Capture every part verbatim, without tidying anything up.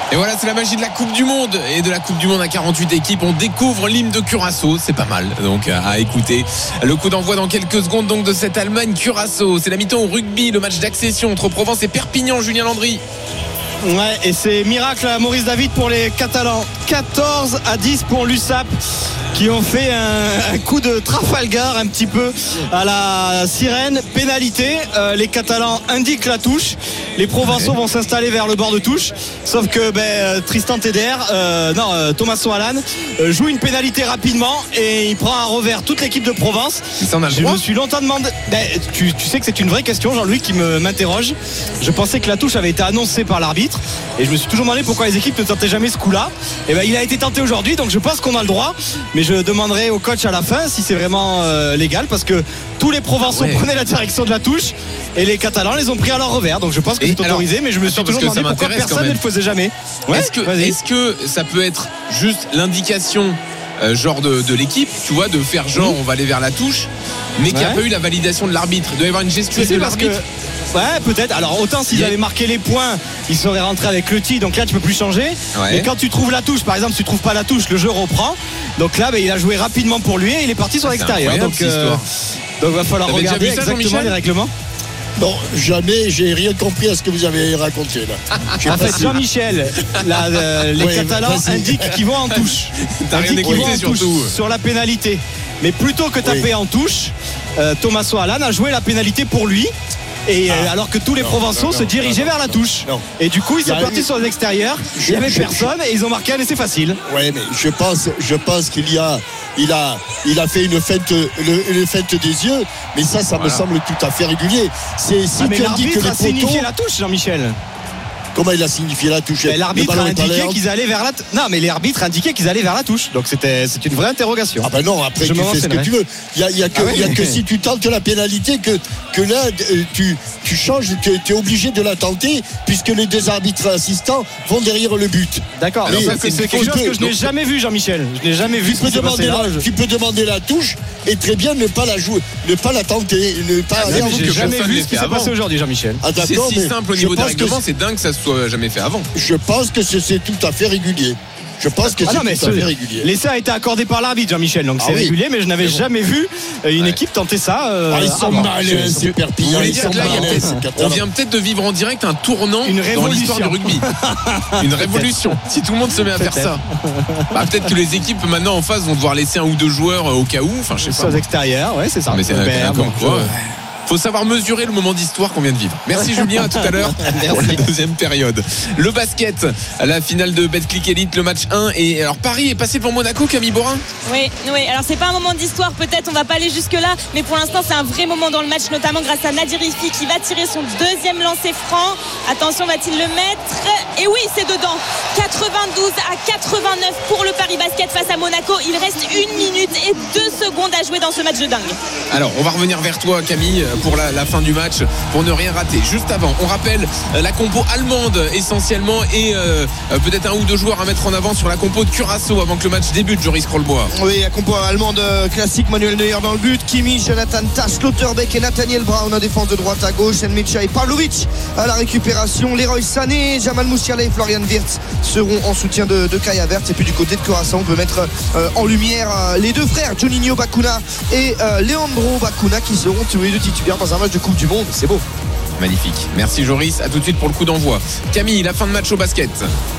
Et voilà, c'est la magie de la Coupe du Monde et de la Coupe du Monde à quarante-huit équipes. On découvre l'hymne de Curaçao, c'est pas mal donc à écouter. Le coup d'envoi dans quelques secondes donc de cette Allemagne-Curaçao. C'est la mi-temps au rugby, le match d'accession entre Provence et Perpignan. Julien Landry. Ouais, et c'est miracle à Maurice David pour les Catalans. quatorze à dix pour l'U S A P qui ont fait un, un coup de Trafalgar un petit peu à la sirène. Pénalité, euh, les Catalans indiquent la touche. Les Provençaux vont s'installer vers le bord de touche. Sauf que ben, Tristan Teder, euh, non, euh, Thomaso Allan euh, joue une pénalité rapidement et il prend un revers toute l'équipe de Provence. Ça, on a le Je droit. me suis longtemps demandé. Ben, tu, tu sais que c'est une vraie question, Jean-Louis, qui me, m'interroge. Je pensais que la touche avait été annoncée par l'arbitre et je me suis toujours demandé pourquoi les équipes ne tentaient jamais ce coup-là. Et ben, il a été tenté aujourd'hui, donc je pense qu'on a le droit. Mais je demanderai au coach à la fin si c'est vraiment euh, légal, parce que tous les Provençaux ouais. prenaient la direction de la touche et les Catalans les ont pris à leur revers. Donc je pense que Et c'est alors, autorisé, mais je me suis attends, parce toujours que ça demandé pourquoi m'intéresse quand personne ne même. le faisait jamais. Ouais, est-ce, que, vas-y. est-ce que ça peut être juste l'indication euh, genre de, de l'équipe, tu vois, de faire genre on va aller vers la touche, mais qu'il n'y a Ouais. pas eu la validation de l'arbitre? Il doit y avoir une gestuelle C'est de parce que l'arbitre. ouais, peut-être. Alors autant s'ils Il y a- avaient marqué les points, ils seraient rentrés avec le T, donc là tu peux plus changer. Ouais. Mais quand tu trouves la touche, par exemple, si tu trouves pas la touche, le jeu reprend. Donc là, ben, il a joué rapidement pour lui et il est parti sur C'est l'extérieur. incroyable, Donc, cette histoire. donc va falloir T'avais déjà regarder vu ça, exactement Jean-Michel les règlements. Non, jamais, j'ai rien compris à ce que vous avez raconté là. J'ai En fait, passé- Jean-Michel, la- euh, les Ouais, Catalans vas-y. indiquent qu'ils vont en touche. T'as rien Indiquent qu'ils écouté, vont en touche surtout. sur la pénalité. Mais plutôt que taper Oui. en touche, euh, Thomaso Allan a joué la pénalité pour lui. Et euh, Ah. alors que tous les Non, Provençaux non, se non, dirigeaient non, vers la non, touche. non. Et du coup, ils Il y sont a partis eu- sur l'extérieur. Il n'y avait je- personne et ils ont marqué un essai facile. Ouais, mais je pense, je pense qu'il y a, il a, il a fait une feinte, le- une feinte des yeux, mais ça, ça me Voilà. semble tout à fait régulier. C'est si Ah, mais tu indiques l'arbitre les a signifié poteaux, la touche, Jean-Michel. comment il a signifié la touche? Mais Le l'arbitre ballon a est allé indiqué en- qu'ils allaient vers la t- non mais l'arbitre a indiqué qu'ils allaient vers la touche. Donc c'était c'est une vraie interrogation. Ah ben non, après Je tu me fais ce que renseignerai. tu veux. Il y a, il y a que, Ah ouais. il y a que si tu tentes la pénalité que, que là euh, tu, tu changes, tu es obligé de la tenter puisque les deux arbitres assistants vont derrière le but. D'accord. Alors Mais ça, c'est c'est quelque une chose faute. que je n'ai Donc- jamais vu, Jean-Michel. Je n'ai jamais vu Tu ce peux, qui s'est passé demander là. la, tu peux demander la touche et très bien ne pas la jouer, ne pas la tenter, ne pas Ah, aller non, en mais J'ai que jamais personne vu l'ait ce qui fait s'est avant. passé aujourd'hui, Jean-Michel. Ah, C'est d'accord, si mais simple au je niveau des pense que règlements, c'est dingue que ça soit jamais fait avant. Je pense que c'est c'est tout à fait régulier. Je pense que Ah c'est non, mais tout à fait ce- régulier. l'essai a été accordé par l'arbitre, Jean-Michel, donc Ah c'est oui. régulier, mais je n'avais Mais bon. jamais vu euh, une Ouais. équipe tenter ça. euh, Ah, ils sont avant. malins, c'est Vous Perpignan. voulez Ils dire sont que là, il y a malins, peut-être- ces on Catalans. vient peut-être de vivre en direct un tournant Une dans l'histoire du rugby. Une révolution. Si tout le monde se met à faire ça. Bah, peut-être que les équipes maintenant en face vont devoir laisser un ou deux joueurs euh, au cas où. Enfin, je sais Sur pas. l'extérieur, ouais, c'est ça. Mais c'est Ben, comme bon, quoi. je- Faut savoir mesurer le moment d'histoire qu'on vient de vivre. Merci Julien, à tout à l'heure pour la deuxième période. Le basket, la finale de Betclic Elite, le match un. Et alors Paris est passé pour Monaco, Camille Borin. Oui, oui. Alors c'est pas un moment d'histoire, peut-être on va pas aller jusque là, mais pour l'instant c'est un vrai moment dans le match, notamment grâce à Nadir Rifi qui va tirer son deuxième lancer franc. Attention, va-t-il le mettre? Et oui, c'est dedans. quatre-vingt-douze à quatre-vingt-neuf pour le Paris Basket face à Monaco. Il reste une minute et deux secondes à jouer dans ce match de dingue. Alors on va revenir vers toi Camille pour la, la fin du match, pour ne rien rater. Juste avant, on rappelle euh, la compo allemande essentiellement et euh, euh, peut-être un ou deux joueurs à mettre en avant sur la compo de Curaçao avant que le match débute, Joris Krollbois. Oui, la compo allemande classique, Manuel Neuer dans le but, Kimi, Jonathan Tah, Schlotterbeck et Nathaniel Brown en défense de droite à gauche, Enmecha et Pavlovic à la récupération, Leroy Sané, Jamal Musiala et Florian Wirtz seront en soutien de, de Kai Havertz. Et puis du côté de Curaçao, on peut mettre euh, en lumière euh, les deux frères Juninho Bacuna et euh, Leandro Bacuna qui seront tous les deux titulaires dans un match de Coupe du Monde. C'est beau. Magnifique. Merci Joris. À tout de suite pour le coup d'envoi. Camille, la fin de match au basket.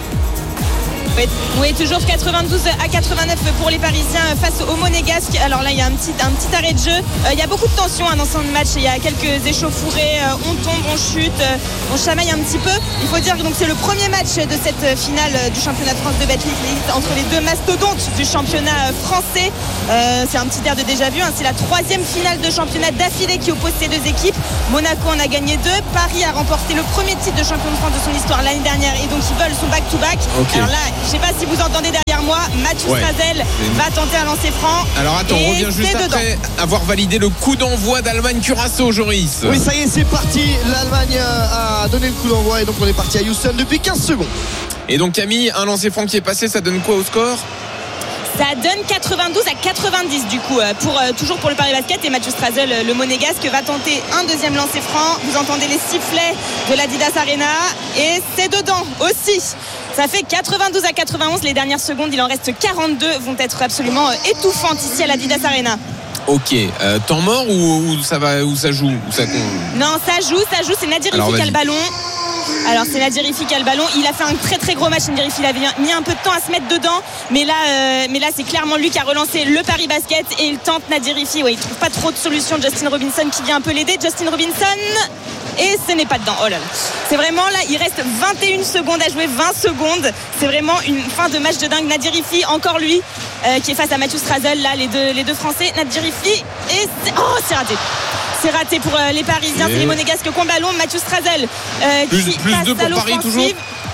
Oui, toujours quatre-vingt-douze à quatre-vingt-neuf pour les Parisiens face aux Monégasques. Alors là, il y a un petit, un petit arrêt de jeu. Euh, il y a beaucoup de tension hein, dans ce match. Il y a quelques échauffourées. Euh, on tombe, on chute, euh, on chamaille un petit peu. Il faut dire que donc, c'est le premier match de cette finale du championnat de France de Betclic Elite entre les deux mastodontes du championnat français. Euh, c'est un petit air de déjà-vu. Hein. C'est la troisième finale de championnat d'affilée qui oppose ces deux équipes. Monaco en a gagné deux. Paris a remporté le premier titre de champion de France de son histoire l'année dernière et donc ils veulent son back-to-back. Okay. Alors là, je ne sais pas si vous entendez derrière moi, Mathieu Ouais. Strazel va tenter un lancer franc. Alors attends, Et on revient juste c'est après dedans. avoir validé le coup d'envoi d'Allemagne-Curaçao, Joris. Oui, ça y est, c'est parti. L'Allemagne a donné le coup d'envoi et donc on est parti à Houston depuis quinze secondes. Et donc Camille, un lancer franc qui est passé, ça donne quoi au score? Ça donne quatre-vingt-douze à quatre-vingt-dix du coup pour, toujours pour le Paris Basket, et Mathieu Strasel, le monégasque, va tenter un deuxième lancer franc. Vous entendez les sifflets de l'Adidas Arena et c'est dedans aussi. Ça fait quatre-vingt-douze à quatre-vingt-onze. Les dernières secondes, il en reste quarante-deux, vont être absolument étouffantes ici à l'Adidas Arena. Ok, euh, temps mort ou, ou ça va, ou ça joue ou ça... Non, ça joue, ça joue. C'est Nadir Rifi qui a le ballon. Alors c'est Nadir Rifi qui a le ballon. Il a fait un très très gros match. Nadir Rifi, il avait mis un peu de temps à se mettre dedans, mais là, euh, mais là c'est clairement lui qui a relancé le Paris Basket et il tente Nadir Rifi. Ouais, il trouve pas trop de solution. Justin Robinson qui vient un peu l'aider. Justin Robinson. Et ce n'est pas dedans. Oh là là. C'est vraiment là, il reste vingt et une secondes à jouer, vingt secondes. C'est vraiment une fin de match de dingue. Nadir Rifi, encore lui, euh, qui est face à Mathieu Strasel. Là, les deux, les deux Français. Nadir Rifi. Et c'est... Oh, c'est raté. C'est raté pour euh, les Parisiens. Et... c'est les Monégasques qui ont le ballon. Mathieu Strasel. Euh, plus qui plus deux pour Paris, toujours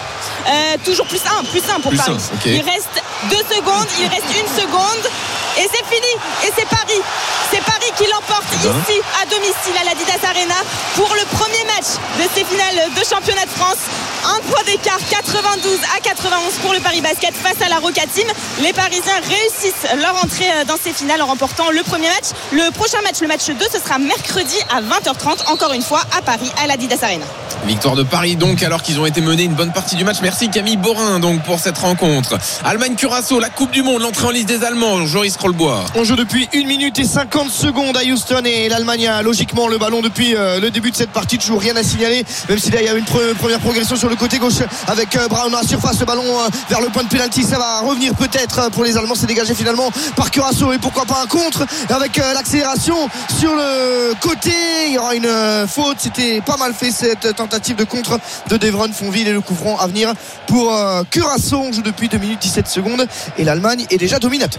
euh, toujours plus un, plus un pour plus Paris. un, okay. Il reste deux secondes, il reste une seconde. Et c'est fini. Et c'est Paris. C'est Paris qui l'emporte ici à domicile à l'Adidas Arena pour le premier match de ces finales de championnat de France. Un point d'écart, quatre-vingt-douze à quatre-vingt-onze pour le Paris Basket face à la Roca Team. Les Parisiens réussissent leur entrée dans ces finales en remportant le premier match. Le prochain match, le match deux, ce sera mercredi à vingt heures trente, encore une fois à Paris, à l'Adidas Arena. Victoire de Paris donc, alors qu'ils ont été menés une bonne partie du match. Merci Camille Borin donc pour cette rencontre. Allemagne-Curaçao, la Coupe du Monde, l'entrée en liste des Allemands. Joris Rollbois. On joue depuis une minute et cinquante secondes à Houston et l'Allemagne a logiquement le ballon depuis euh, le début de cette partie. Toujours rien à signaler, même si là il y a une pre- première progression sur le côté gauche avec euh, Brown à la surface. Le ballon euh, vers le point de pénalty, ça va revenir peut-être pour les Allemands. C'est dégagé finalement par Curaçao et pourquoi pas un contre avec euh, l'accélération sur le côté. Il y aura une euh, faute. C'était pas mal fait cette tentative de contre de Devron Fonville et le coup franc à venir pour euh, Curaçao. On joue depuis deux minutes dix-sept secondes et l'Allemagne est déjà dominateur.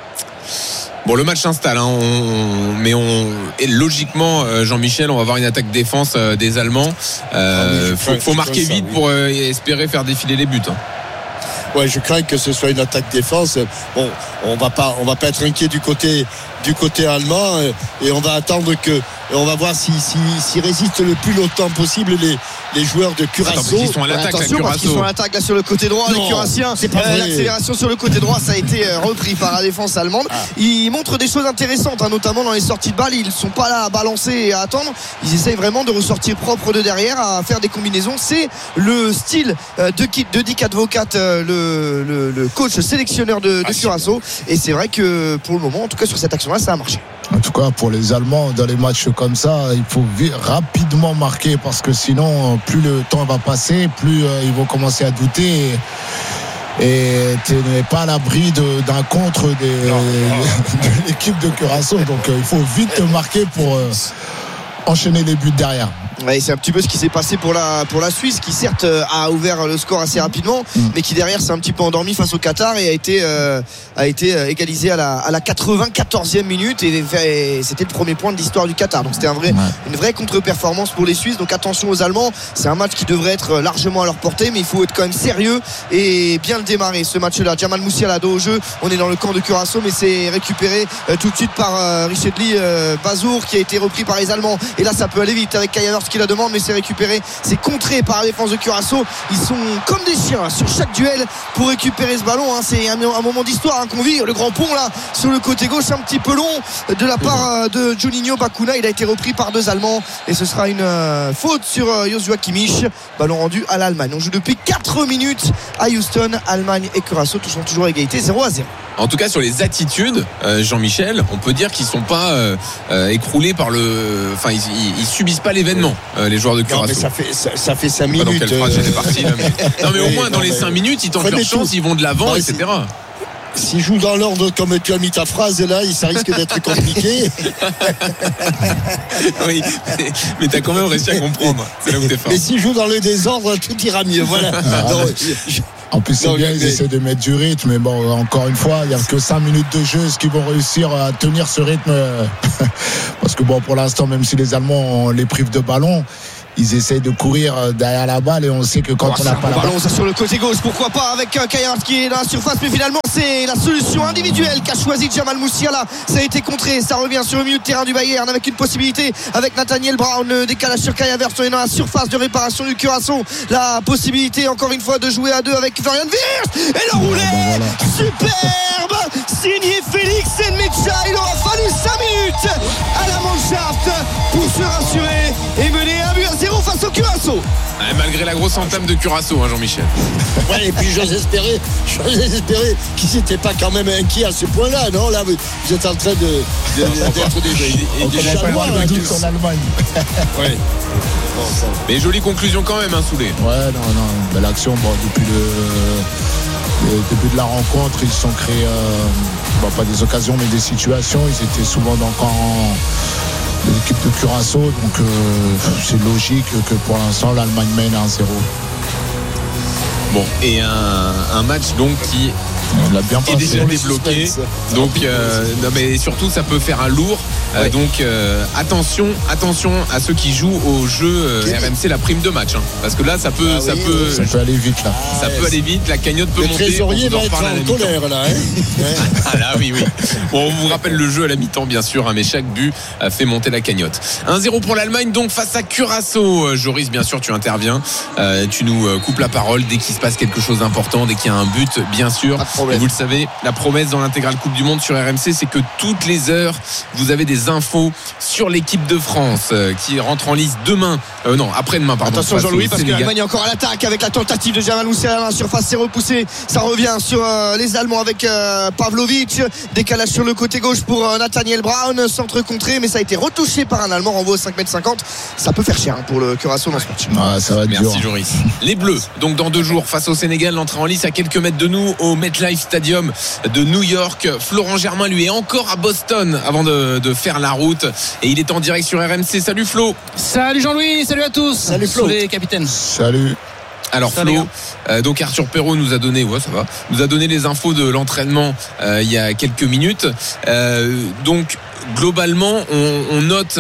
Bon, le match s'installe, hein, on, mais on, et logiquement, euh, Jean-Michel, on va avoir une attaque défense euh, des Allemands. Euh, ah, faut, faut marquer vite ça, oui. pour euh, espérer faire défiler les buts. Hein. Ouais, je crains que ce soit une attaque défense. Bon, on va pas, on va pas être inquiet du côté, du côté allemand, et on va attendre que, on va voir si, si, si résistent le plus longtemps possible les, les joueurs de Curaçao. Attends, ils sont à l'attaque, attention, parce qu'ils sont à l'attaque là sur le côté droit. Non, les Curassiens, c'est pas euh, l'accélération sur le côté droit, ça a été euh, repris par la défense allemande. Ah. Ils montrent des choses intéressantes, hein, notamment dans les sorties de balles. Ils sont pas là à balancer et à attendre. Ils essayent vraiment de ressortir propre de derrière, à faire des combinaisons. C'est le style euh, de, de Dick Advocat, euh, le, le, le coach sélectionneur de, de ah, Curaçao. Et c'est vrai que pour le moment, en tout cas sur cette action-là, ça a marché. En tout cas, pour les Allemands, dans les matchs comme ça, il faut rapidement marquer parce que sinon, plus le temps va passer, plus euh, ils vont commencer à douter. Et, et tu n'es pas à l'abri de, d'un contre des, non, non. de l'équipe de Curaçao. Donc, euh, il faut vite marquer pour euh, enchaîner les buts derrière. Ouais, c'est un petit peu ce qui s'est passé pour la, pour la Suisse, qui certes a ouvert le score assez rapidement, mmh. mais qui derrière s'est un petit peu endormi face au Qatar et a été, euh, a été égalisé à la, à la quatre-vingt-quatorzième minute, et, et c'était le premier point de l'histoire du Qatar. Donc c'était un vrai, ouais. une vraie contre-performance pour les Suisses. Donc attention aux Allemands, c'est un match qui devrait être largement à leur portée, mais il faut être quand même sérieux et bien le démarrer ce match-là. Jamal Moussiala dos au jeu, on est dans le camp de Curaçao, mais c'est récupéré euh, tout de suite par euh, Richedly euh, Bazour, qui a été repris par les Allemands. Et là ça peut aller vite avec Kaya qui la demande, mais c'est récupéré, c'est contré par la défense de Curaçao. Ils sont comme des chiens là, sur chaque duel pour récupérer ce ballon, hein. C'est un, un moment d'histoire, hein, qu'on vit. Le grand pont là sur le côté gauche, un petit peu long de la part de Juninho Bakuna. Il a été repris par deux Allemands et ce sera une euh, faute sur euh, Joshua Kimmich. Ballon rendu à l'Allemagne. On joue depuis quatre minutes à Houston. Allemagne et Curaçao tous sont toujours à égalité, zéro à zéro. En tout cas, sur les attitudes, euh, Jean-Michel, on peut dire qu'ils sont pas euh, euh, écroulés par le. Enfin, ils, ils, ils subissent pas l'événement, euh, les joueurs de Curaçao. Non, mais ça fait ça, ça fait cinq minutes. Dans quelle phrase j'étais parti là, mais... Non, mais au moins dans les cinq minutes, ils tentent leur chance, ils vont de l'avant, et cetera. S'ils jouent dans l'ordre comme tu as mis ta phrase là, ça risque d'être compliqué. Oui, mais, mais t'as quand même réussi à comprendre. C'est là où t'es fort. Mais s'ils jouent dans le désordre, tout ira mieux. Voilà. Non, je... En plus, c'est non, bien, mais... ils essaient de mettre du rythme, mais bon, encore une fois, il n'y a que cinq minutes de jeu. Est-ce qu'ils vont réussir à tenir ce rythme? Parce que bon, pour l'instant, même si les Allemands les privent de ballon, ils essayent de courir derrière la balle et on sait que quand oh, on n'a pas la ballon, balle. ça sur le côté gauche, pourquoi pas avec Kayart qui est dans la surface, mais finalement c'est la solution individuelle qu'a choisi Jamal Moussiala. Ça a été contré, ça revient sur le milieu de terrain du Bayern avec une possibilité avec Nathaniel Brown, le décalage sur Kai Havertz, on est dans la surface de réparation du Curaçao, la possibilité encore une fois de jouer à deux avec Florian Wirtz et le roulé ben voilà. superbe signé Félix Nmecha. Il aura fallu cinq minutes à la Mannschaft pour se rassurer et mener un but à zéro face au Curaçao. Ouais, malgré la grosse entame de Curaçao, hein, Jean-Michel. Ouais, et puis j'ose espérer, j'ose espérer qu'ils n'étaient pas quand même inquiets à ce point-là, non? Là, vous êtes en train de, de, d'être des, et des des chalois, pas là, de qui- doute sur l'Allemagne. Ouais. Bon, ça- Mais jolie conclusion quand même, hein, Soulé. Ouais, non, non, belle action. Bon, depuis le, le début de la rencontre, ils se sont créés, euh, bon, pas des occasions, mais des situations. Ils étaient souvent dans le camp de l'équipe de Curaçao, donc euh, c'est logique que pour l'instant l'Allemagne mène un zéro. Bon, et un, un match donc qui On l'a bien est passé. déjà débloqué. Donc, euh, non, mais surtout, ça peut faire un lourd. Euh, Ouais. donc, euh, attention, attention à ceux qui jouent au jeu euh, Quel- R M C la prime de match, hein. Parce que là, ça peut, Ah ça oui, peut, Ça peut aller vite là. ça peut aller vite. La cagnotte peut Le monter. trésorier On vous en va être reparle à la en mi-temps. colère, là. Hein. Ouais. Ah là, oui, oui. Bon, on vous rappelle le jeu à la mi-temps, bien sûr, hein, mais chaque but a fait monter la cagnotte. un zéro pour l'Allemagne, donc face à Curaçao. Euh, Joris, bien sûr, tu interviens. Euh, tu nous euh, coupes la parole dès qu'il se passe quelque chose d'important, dès qu'il y a un but, bien sûr. Pas de problème. Et vous le savez, la promesse dans l'intégrale Coupe du Monde sur R M C, c'est que toutes les heures, vous avez des infos sur l'équipe de France euh, qui rentre en lice demain. Euh, non, après-demain, pardon. Attention face au Jean-Louis parce que Sénégal. l'Allemagne est encore à l'attaque avec la tentative de Jamal Moussiala dans la surface, c'est repoussé, ça revient sur euh, les Allemands avec euh, Pavlovic, décalage sur le côté gauche pour euh, Nathaniel Brown, centre contré mais ça a été retouché par un Allemand, renvoi au cinq mètres cinquante. Ça peut faire cher hein, pour le Curaçao dans ce match. Ouais, ça va être dur. Merci Joris. Les Bleus, donc dans deux jours face au Sénégal, l'entrée en lice à quelques mètres de nous au MetLife Stadium de New York. Florent Germain lui est encore à Boston avant de, de faire la route et il est en direct sur R M C. Salut Flo. Salut Jean-Louis, salut à tous. Salut Flo. Les capitaines. Salut. Alors Ça, les Flo, gars. euh, donc Arthur Perrault nous a donné, ouais ça va, nous a donné les infos de l'entraînement euh, il y a quelques minutes. Euh, donc globalement, on, on note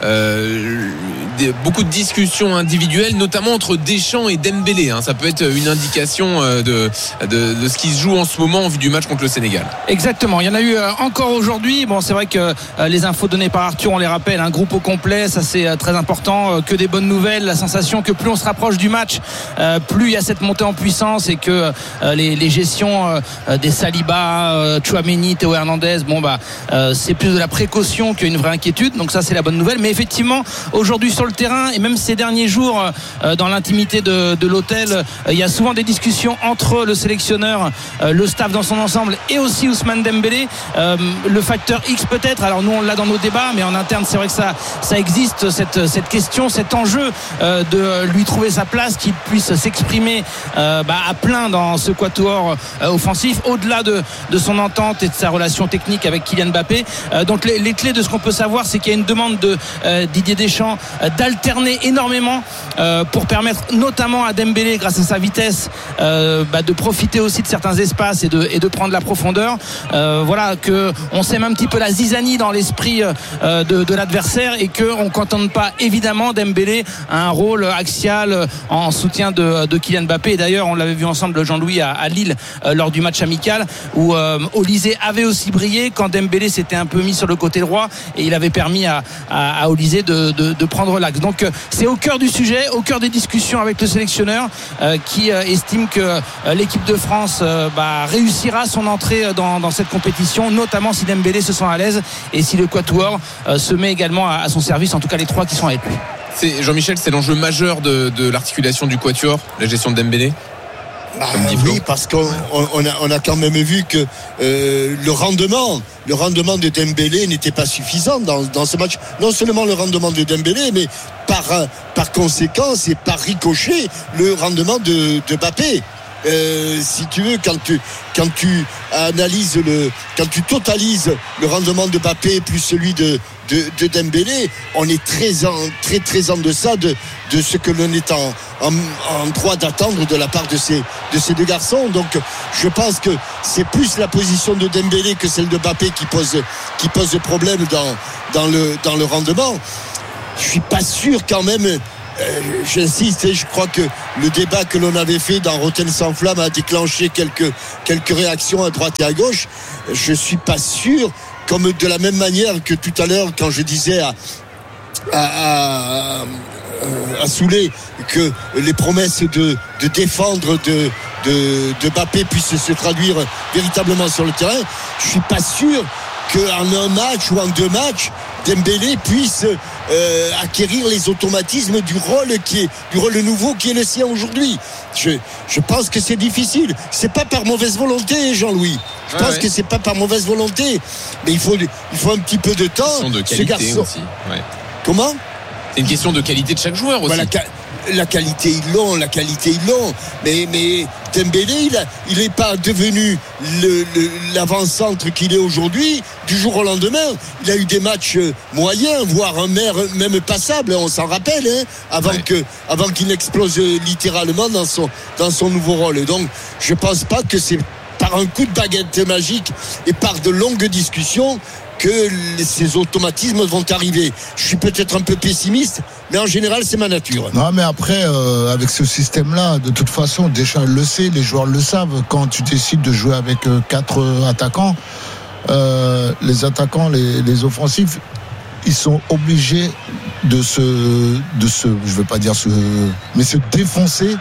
euh, des, beaucoup de discussions individuelles, notamment entre Deschamps et Dembélé. Hein. Ça peut être une indication euh, de, de, de ce qui se joue en ce moment en vue du match contre le Sénégal. Exactement, il y en a eu euh, encore aujourd'hui. Bon, c'est vrai que euh, les infos données par Arthur, on les rappelle, un groupe au complet, ça c'est euh, très important, euh, que des bonnes nouvelles, la sensation que plus on se rapproche du match, euh, plus il y a cette montée en puissance et que euh, les, les gestions euh, des Saliba, euh, Tchouaméni, Théo Hernandez, bon bah euh, c'est plus de la précaution qu'une vraie inquiétude, donc ça c'est la bonne nouvelle. Mais effectivement, aujourd'hui sur le terrain et même ces derniers jours euh, dans l'intimité de, de l'hôtel, euh, il y a souvent des discussions entre le sélectionneur, euh, le staff dans son ensemble et aussi Ousmane Dembélé. Euh, le facteur X peut-être, alors nous on l'a dans nos débats, mais en interne c'est vrai que ça, ça existe, cette, cette question, cet enjeu euh, de lui trouver sa place, qu'il puisse s'exprimer euh, bah, à plein dans ce quatuor euh, offensif, au-delà de, de son entente et de sa relation technique avec Kylian Mbappé. Euh, donc les, les clés de ce qu'on peut savoir, c'est qu'il y a une demande de euh, Didier Deschamps euh, d'alterner énormément euh, pour permettre notamment à Dembélé, grâce à sa vitesse, euh, bah, de profiter aussi de certains espaces et de, et de prendre la profondeur. Euh, voilà, que on sème un petit peu la zizanie dans l'esprit euh, de, de l'adversaire et qu'on ne cantonne pas évidemment Dembélé à un rôle axial en soutien de, de Kylian Mbappé. Et d'ailleurs, on l'avait vu ensemble, Jean-Louis, à, à Lille euh, lors du match amical où euh, Olysée avait aussi brillé quand Dembélé s'était un peu mis sur le côté droit et il avait permis à, à, à Olysée de, de, de prendre l'axe. Donc euh, c'est au cœur du sujet, au cœur des discussions avec le sélectionneur euh, qui euh, estime que euh, l'équipe de France euh, bah, réussira son entrée dans, dans cette compétition, notamment si Dembélé se sent à l'aise et si le quatuor euh, se met également à, à son service, en tout cas les trois qui sont avec lui. C'est, Jean-Michel, c'est l'enjeu majeur de, de l'articulation du quatuor, la gestion de Dembélé. Bah, dit Flo. oui, parce qu'on on, on a, on a quand même vu que euh, le rendement, le rendement de Dembélé n'était pas suffisant dans, dans ce match. Non seulement le rendement de Dembélé, mais par, par conséquence et par ricochet, le rendement de, de Mbappé. Euh, si tu veux, quand tu, quand tu analyses le, quand tu totalises le rendement de Mbappé plus celui de, de, de Dembélé, on est très en, très, très en deçà de, de ce que l'on est en, en, en droit d'attendre de la part de ces, de ces deux garçons. Donc, je pense que c'est plus la position de Dembélé que celle de Mbappé qui pose, qui pose problème dans, dans le, dans le rendement. Je suis pas sûr quand même euh, j'insiste, je crois que le débat que l'on avait fait dans Rotten sans flamme a déclenché quelques, quelques réactions à droite et à gauche. Je ne suis pas sûr, comme de la même manière que tout à l'heure quand je disais à, à, à, à Soulet que les promesses de, de défendre de, de, de Mbappé puissent se traduire véritablement sur le terrain. Je ne suis pas sûr qu'en un match ou en deux matchs Dembélé puisse euh, acquérir les automatismes du rôle qui est du rôle nouveau qui est le sien aujourd'hui. Je, je pense que c'est difficile. C'est pas par mauvaise volonté, Jean-Louis. Je pense ouais, ouais. que c'est pas par mauvaise volonté, mais il faut il faut un petit peu de temps. C'est une question de qualité aussi. Ouais. Comment ? C'est une question de qualité de chaque joueur aussi. Voilà, la qualité ils l'ont, la qualité ils l'ont, mais mais Dembélé il a, il est pas devenu le, le, l'avant-centre qu'il est aujourd'hui du jour au lendemain. Il a eu des matchs moyens, voire un maire même passable, on s'en rappelle, hein, avant ouais. que avant qu'il n'explose littéralement dans son dans son nouveau rôle. Donc je pense pas que c'est par un coup de baguette magique et par de longues discussions que ces automatismes vont arriver. Je suis peut-être un peu pessimiste, mais en général c'est ma nature. Non, mais après euh, avec ce système-là, de toute façon Deschamps le sait, les joueurs le savent. Quand tu décides de jouer avec euh, quatre euh, attaquants, euh, les attaquants, les, les offensifs, ils sont obligés de se, de se, je veux pas dire se, mais se défoncer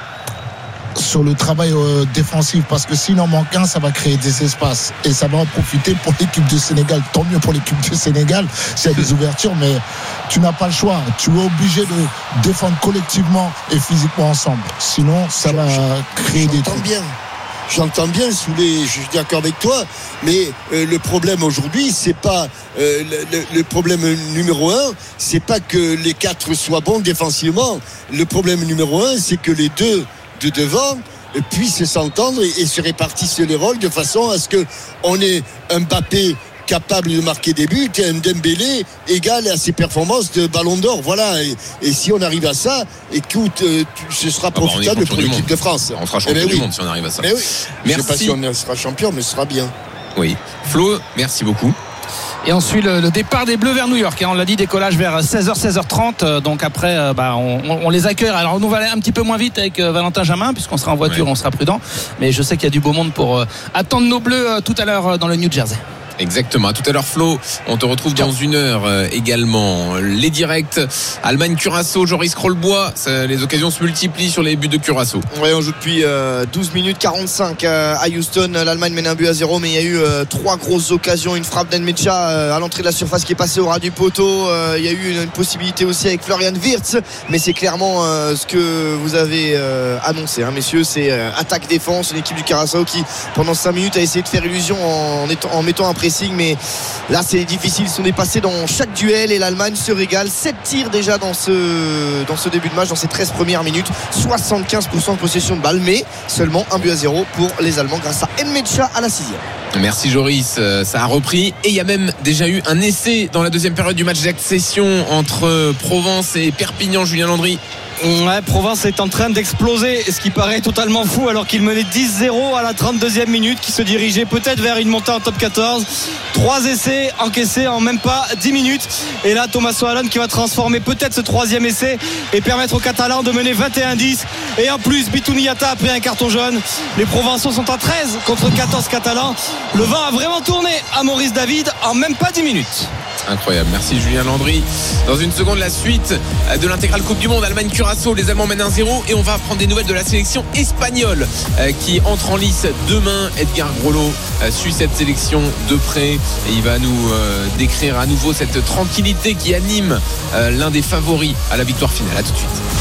sur le travail euh, défensif, parce que s'il en manque un, ça va créer des espaces et ça va en profiter pour l'équipe du Sénégal. Tant mieux pour l'équipe du Sénégal s'il y a des ouvertures, mais tu n'as pas le choix, tu es obligé de défendre collectivement et physiquement ensemble, sinon ça va créer des trous. Bien. J'entends bien, Soulet, je suis d'accord avec toi, mais euh, le problème aujourd'hui, c'est pas euh, le, le problème numéro un, c'est pas que les quatre soient bons défensivement. Le problème numéro un, c'est que les deux de devant puissent s'entendre et, et se répartissent les rôles de façon à ce que on ait un Mbappé capable de marquer des buts et un Dembélé égal à ses performances de Ballon d'Or. Voilà, et, et si on arrive à ça, écoute, euh, ce sera profitable ah bah pour l'équipe de France. On sera champion eh ben du oui. monde si on arrive à ça. Mais oui. Merci. Je sais pas si on sera champion, mais ce sera bien. Oui. Flo, merci beaucoup. Et ensuite le, le départ des Bleus vers New York, hein, on l'a dit, décollage vers seize heures, seize heures trente, euh, donc après euh, bah, on, on les accueille. Alors nous on va aller un petit peu moins vite avec euh, Valentin Jamin, puisqu'on sera en voiture, ouais. on sera prudent, mais je sais qu'il y a du beau monde pour euh, attendre nos Bleus euh, tout à l'heure euh, dans le New Jersey. Exactement. À tout à l'heure, Flo. On te retrouve dans une heure euh, également. Les directs Allemagne-Curaçao, Joris Krollbois. Ça, les occasions se multiplient sur les buts de Curaçao. Oui, on joue depuis euh, douze minutes quarante-cinq euh, à Houston. L'Allemagne mène un but à zéro, mais il y a eu euh, trois grosses occasions. Une frappe d'Enmecha euh, à l'entrée de la surface qui est passée au ras du poteau. Euh, il y a eu une, une possibilité aussi avec Florian Wirtz, mais c'est clairement euh, ce que vous avez euh, annoncé, hein, messieurs. C'est euh, attaque-défense. Une équipe du Curaçao qui, pendant cinq minutes, a essayé de faire illusion en, étant, en mettant un pressing, mais là c'est difficile. Ils sont dépassés dans chaque duel et l'Allemagne se régale. Sept tirs déjà dans ce, dans ce début de match, dans ces treize premières minutes, soixante-quinze pour cent de possession de balle, mais seulement un but à zéro pour les Allemands grâce à Enmecha à la sixième. Merci Joris, ça a repris et il y a même déjà eu un essai dans la deuxième période du match d'accession entre Provence et Perpignan. Julien Landry. Ouais, Provence est en train d'exploser, ce qui paraît totalement fou alors qu'il menait dix zéro à la trente-deuxième minute, qui se dirigeait peut-être vers une montée en top quatorze. Trois essais encaissés en même pas dix minutes, et là Thomas Allen qui va transformer peut-être ce troisième essai et permettre aux Catalans de mener vingt et un dix. Et en plus Bitouniata a pris un carton jaune. Les Provençaux sont à treize contre quatorze Catalans. Le vent a vraiment tourné à Maurice David en même pas dix minutes. Incroyable, merci Julien Landry. Dans une seconde, la suite de l'intégrale Coupe du Monde Allemagne-Curaçao. Les Allemands mènent un zéro et on va prendre des nouvelles de la sélection espagnole euh, qui entre en lice demain. Edgar Grollo euh, suit cette sélection de près et il va nous euh, décrire à nouveau cette tranquillité qui anime euh, l'un des favoris à la victoire finale. À tout de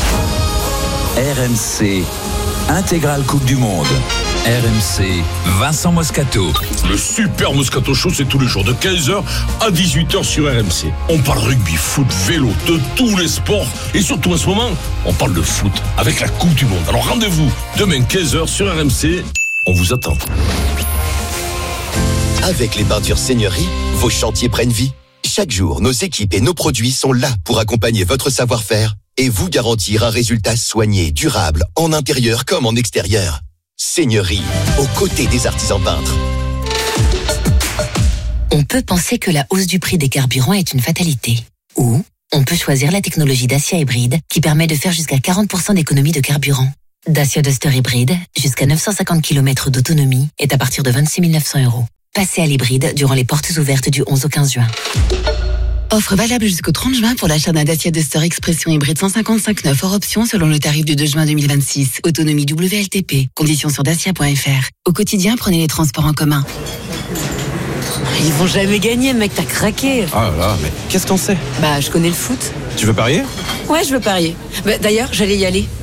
suite. R M C Intégrale Coupe du Monde. R M C, Vincent Moscato. Le super Moscato Show, c'est tous les jours de quinze heures à dix-huit heures sur R M C. On parle rugby, foot, vélo, de tous les sports. Et surtout en ce moment, on parle de foot avec la Coupe du Monde. Alors rendez-vous demain quinze heures sur R M C. On vous attend. Avec les peintures Seigneurie, vos chantiers prennent vie. Chaque jour, nos équipes et nos produits sont là pour accompagner votre savoir-faire et vous garantir un résultat soigné, durable, en intérieur comme en extérieur. Seigneurie, aux côtés des artisans peintres. On peut penser que la hausse du prix des carburants est une fatalité. Ou on peut choisir la technologie Dacia hybride qui permet de faire jusqu'à quarante pour cent d'économie de carburant. Dacia Duster hybride, jusqu'à neuf cent cinquante kilomètres d'autonomie, est à partir de vingt-six mille neuf cents euros. Passez à l'hybride durant les portes ouvertes du onze au quinze juin. Offre valable jusqu'au trente juin pour l'achat d'un Dacia Duster Expression hybride cent cinquante-cinq neuf hors option selon le tarif du deux juin deux mille vingt-six. Autonomie W L T P. Conditions sur dacia point f r. Au quotidien, prenez les transports en commun. Ils vont jamais gagner, mec, t'as craqué. Ah là là, mais qu'est-ce qu'on sait? Bah, je connais le foot. Tu veux parier? Ouais, je veux parier. Bah, d'ailleurs, j'allais y aller.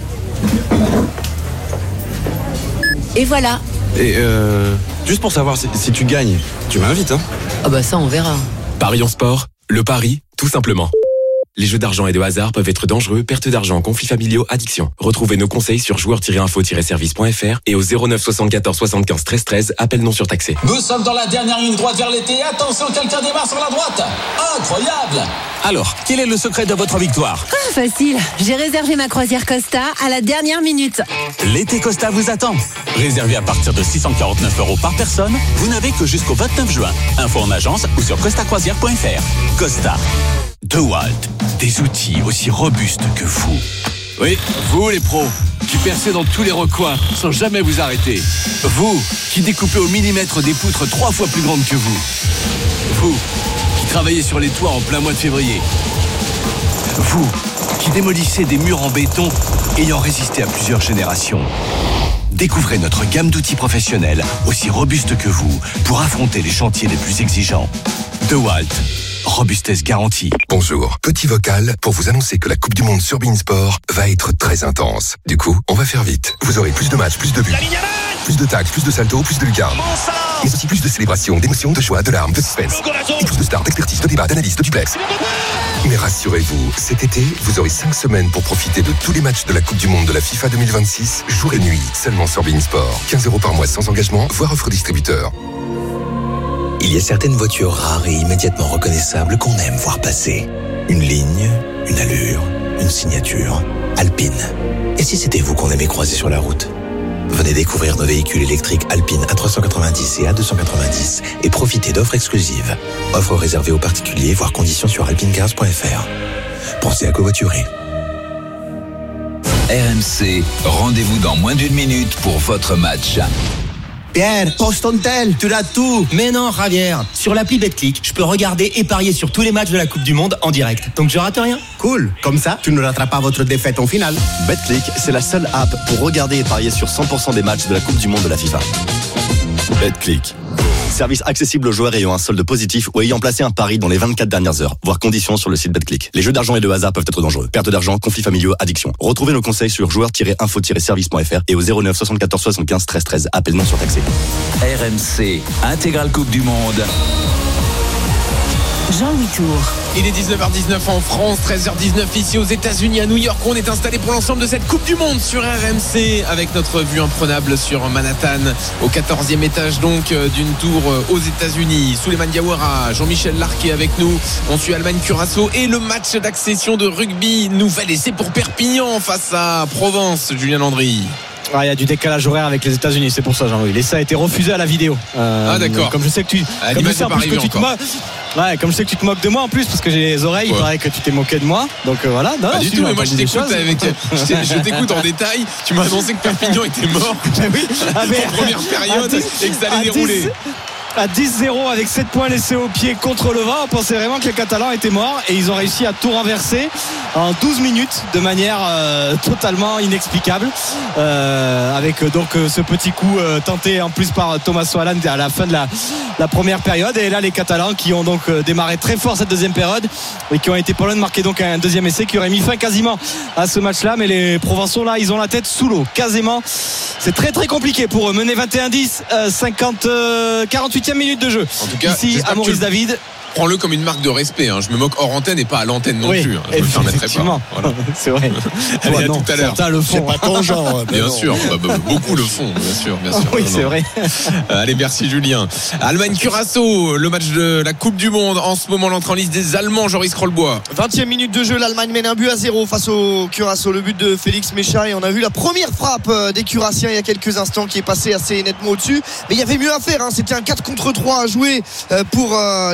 Et voilà. Et euh, juste pour savoir si, si tu gagnes, tu m'invites, hein? Ah bah ça, on verra. Parions sport, le pari, tout simplement. Les jeux d'argent et de hasard peuvent être dangereux, perte d'argent, conflits familiaux, addiction. Retrouvez nos conseils sur joueurs tiret info tiret service point f r et au zéro neuf soixante-quatorze soixante-quinze treize treize, appel non surtaxé. Nous sommes dans la dernière ligne droite vers l'été. Attention, quelqu'un démarre sur la droite. Incroyable! Alors, quel est le secret de votre victoire? Ah, facile. J'ai réservé ma croisière Costa à la dernière minute. L'été Costa vous attend. Réservé à partir de six cent quarante-neuf euros par personne, vous n'avez que jusqu'au vingt-neuf juin. Info en agence ou sur costa croisière point f r. Costa. DeWalt, des outils aussi robustes que vous. Oui, vous les pros, qui percez dans tous les recoins sans jamais vous arrêter. Vous, qui découpez au millimètre des poutres trois fois plus grandes que vous. Vous, qui travaillez sur les toits en plein mois de février. Vous, qui démolissez des murs en béton ayant résisté à plusieurs générations. Découvrez notre gamme d'outils professionnels aussi robustes que vous pour affronter les chantiers les plus exigeants. DeWalt. Robustesse garantie. Bonjour, petit vocal pour vous annoncer que la Coupe du Monde sur beIN Sport va être très intense. Du coup, on va faire vite. Vous aurez plus de matchs, plus de buts, plus de tacles, plus de saltos, plus de lucarnes. Mais aussi plus de célébrations, d'émotions, de joie, de larmes, de suspense. Et plus de stars, d'expertise, de débats, d'analyse, de duplex. Mais rassurez-vous, cet été, vous aurez cinq semaines pour profiter de tous les matchs de la Coupe du Monde de la FIFA deux mille vingt-six, jour et nuit, seulement sur beIN Sport. quinze euros par mois sans engagement, voire offre distributeur. Il y a certaines voitures rares et immédiatement reconnaissables qu'on aime voir passer. Une ligne, une allure, une signature. Alpine. Et si c'était vous qu'on aimait croiser sur la route? Venez découvrir nos véhicules électriques Alpine A trois cent quatre-vingt-dix et A deux cent quatre-vingt-dix et profitez d'offres exclusives. Offres réservées aux particuliers, voire conditions sur alpinecars point f r. Pensez à covoiturer. R M C, rendez-vous dans moins d'une minute pour votre match. Pierre, poste ton tel, tu l'as tout. Mais non, Javier, sur l'appli Betclic, je peux regarder et parier sur tous les matchs de la Coupe du Monde en direct. Donc je rate rien. Cool, comme ça, tu ne rateras pas votre défaite en finale. Betclic, c'est la seule app pour regarder et parier sur cent pour cent des matchs de la Coupe du Monde de la FIFA. Betclic. Service accessible aux joueurs ayant un solde positif ou ayant placé un pari dans les vingt-quatre dernières heures. Voir conditions sur le site Betclic. Les jeux d'argent et de hasard peuvent être dangereux. Perte d'argent, conflits familiaux, addiction. Retrouvez nos conseils sur joueurs tiret info tiret service point f r et au zéro neuf soixante-quatorze soixante-quinze treize treize. Appel non surtaxé. R M C, intégrale Coupe du Monde. Jean-Louis Tour. Il est dix-neuf heures dix-neuf en France, treize heures dix-neuf ici aux États-Unis, à New York. On est installé pour l'ensemble de cette Coupe du Monde sur R M C avec notre vue imprenable sur Manhattan, au quatorzième étage donc d'une tour aux États-Unis. Souleymane Diawara, Jean-Michel Larquet avec nous. On suit Allemagne Curaçao et le match d'accession de rugby. Nouvel essai pour Perpignan face à Provence. Julien Landry. Ah, il y a du décalage horaire avec les États-Unis, c'est pour ça, Jean-Louis. L'essai a été refusé à la vidéo. Euh, ah d'accord. Comme je sais que tu, ah, comme je sais en plus que tu te moques. Ouais, comme je sais que tu te moques de moi en plus parce que j'ai les oreilles, ouais. Il paraît que tu t'es moqué de moi. Donc euh, voilà. Non, pas du tout. Mais moi je t'écoute avec. Je t'écoute en détail. Tu m'as annoncé que Perpignan était mort. Oui. Ah, mais, en première période dix, et que ça allait dérouler. dix à dix zéro avec sept points laissés au pied contre le vent. On pensait vraiment que les Catalans étaient morts et ils ont réussi à tout renverser en douze minutes de manière euh, totalement inexplicable euh, avec donc euh, ce petit coup euh, tenté en plus par Thomas Soalan à la fin de la, la première période. Et là les Catalans qui ont donc euh, démarré très fort cette deuxième période et qui ont été pas loin de marquer donc un deuxième essai qui aurait mis fin quasiment à ce match là. Mais les Provençaux là ils ont la tête sous l'eau quasiment. C'est très très compliqué pour eux. Mener vingt et un dix, euh, cinquante, euh, quarante-huitième minute de jeu. En tout cas, ici à Maurice David. Prends-le comme une marque de respect. Hein. Je me moque hors antenne et pas à l'antenne non oui, plus. Hein. Je me permettrai pas. Voilà. C'est vrai. Allez, ouais, à non, tout à l'heure. Le fond. C'est pas ton genre. Bien non. sûr. Bah, bah, beaucoup le font. Bien sûr. Bien sûr. Oui, non, c'est non. vrai. Allez, merci Julien. Allemagne Curaçao, le match de la Coupe du Monde. En ce moment, l'entrée en liste des Allemands. Joris Krollbois. vingtième minute de jeu. L'Allemagne mène un but à zéro face au Curaçao. Le but de Félix Mécha. Et on a vu la première frappe des Curassiens il y a quelques instants qui est passée assez nettement au-dessus. Mais il y avait mieux à faire. Hein. C'était un quatre contre trois à jouer pour les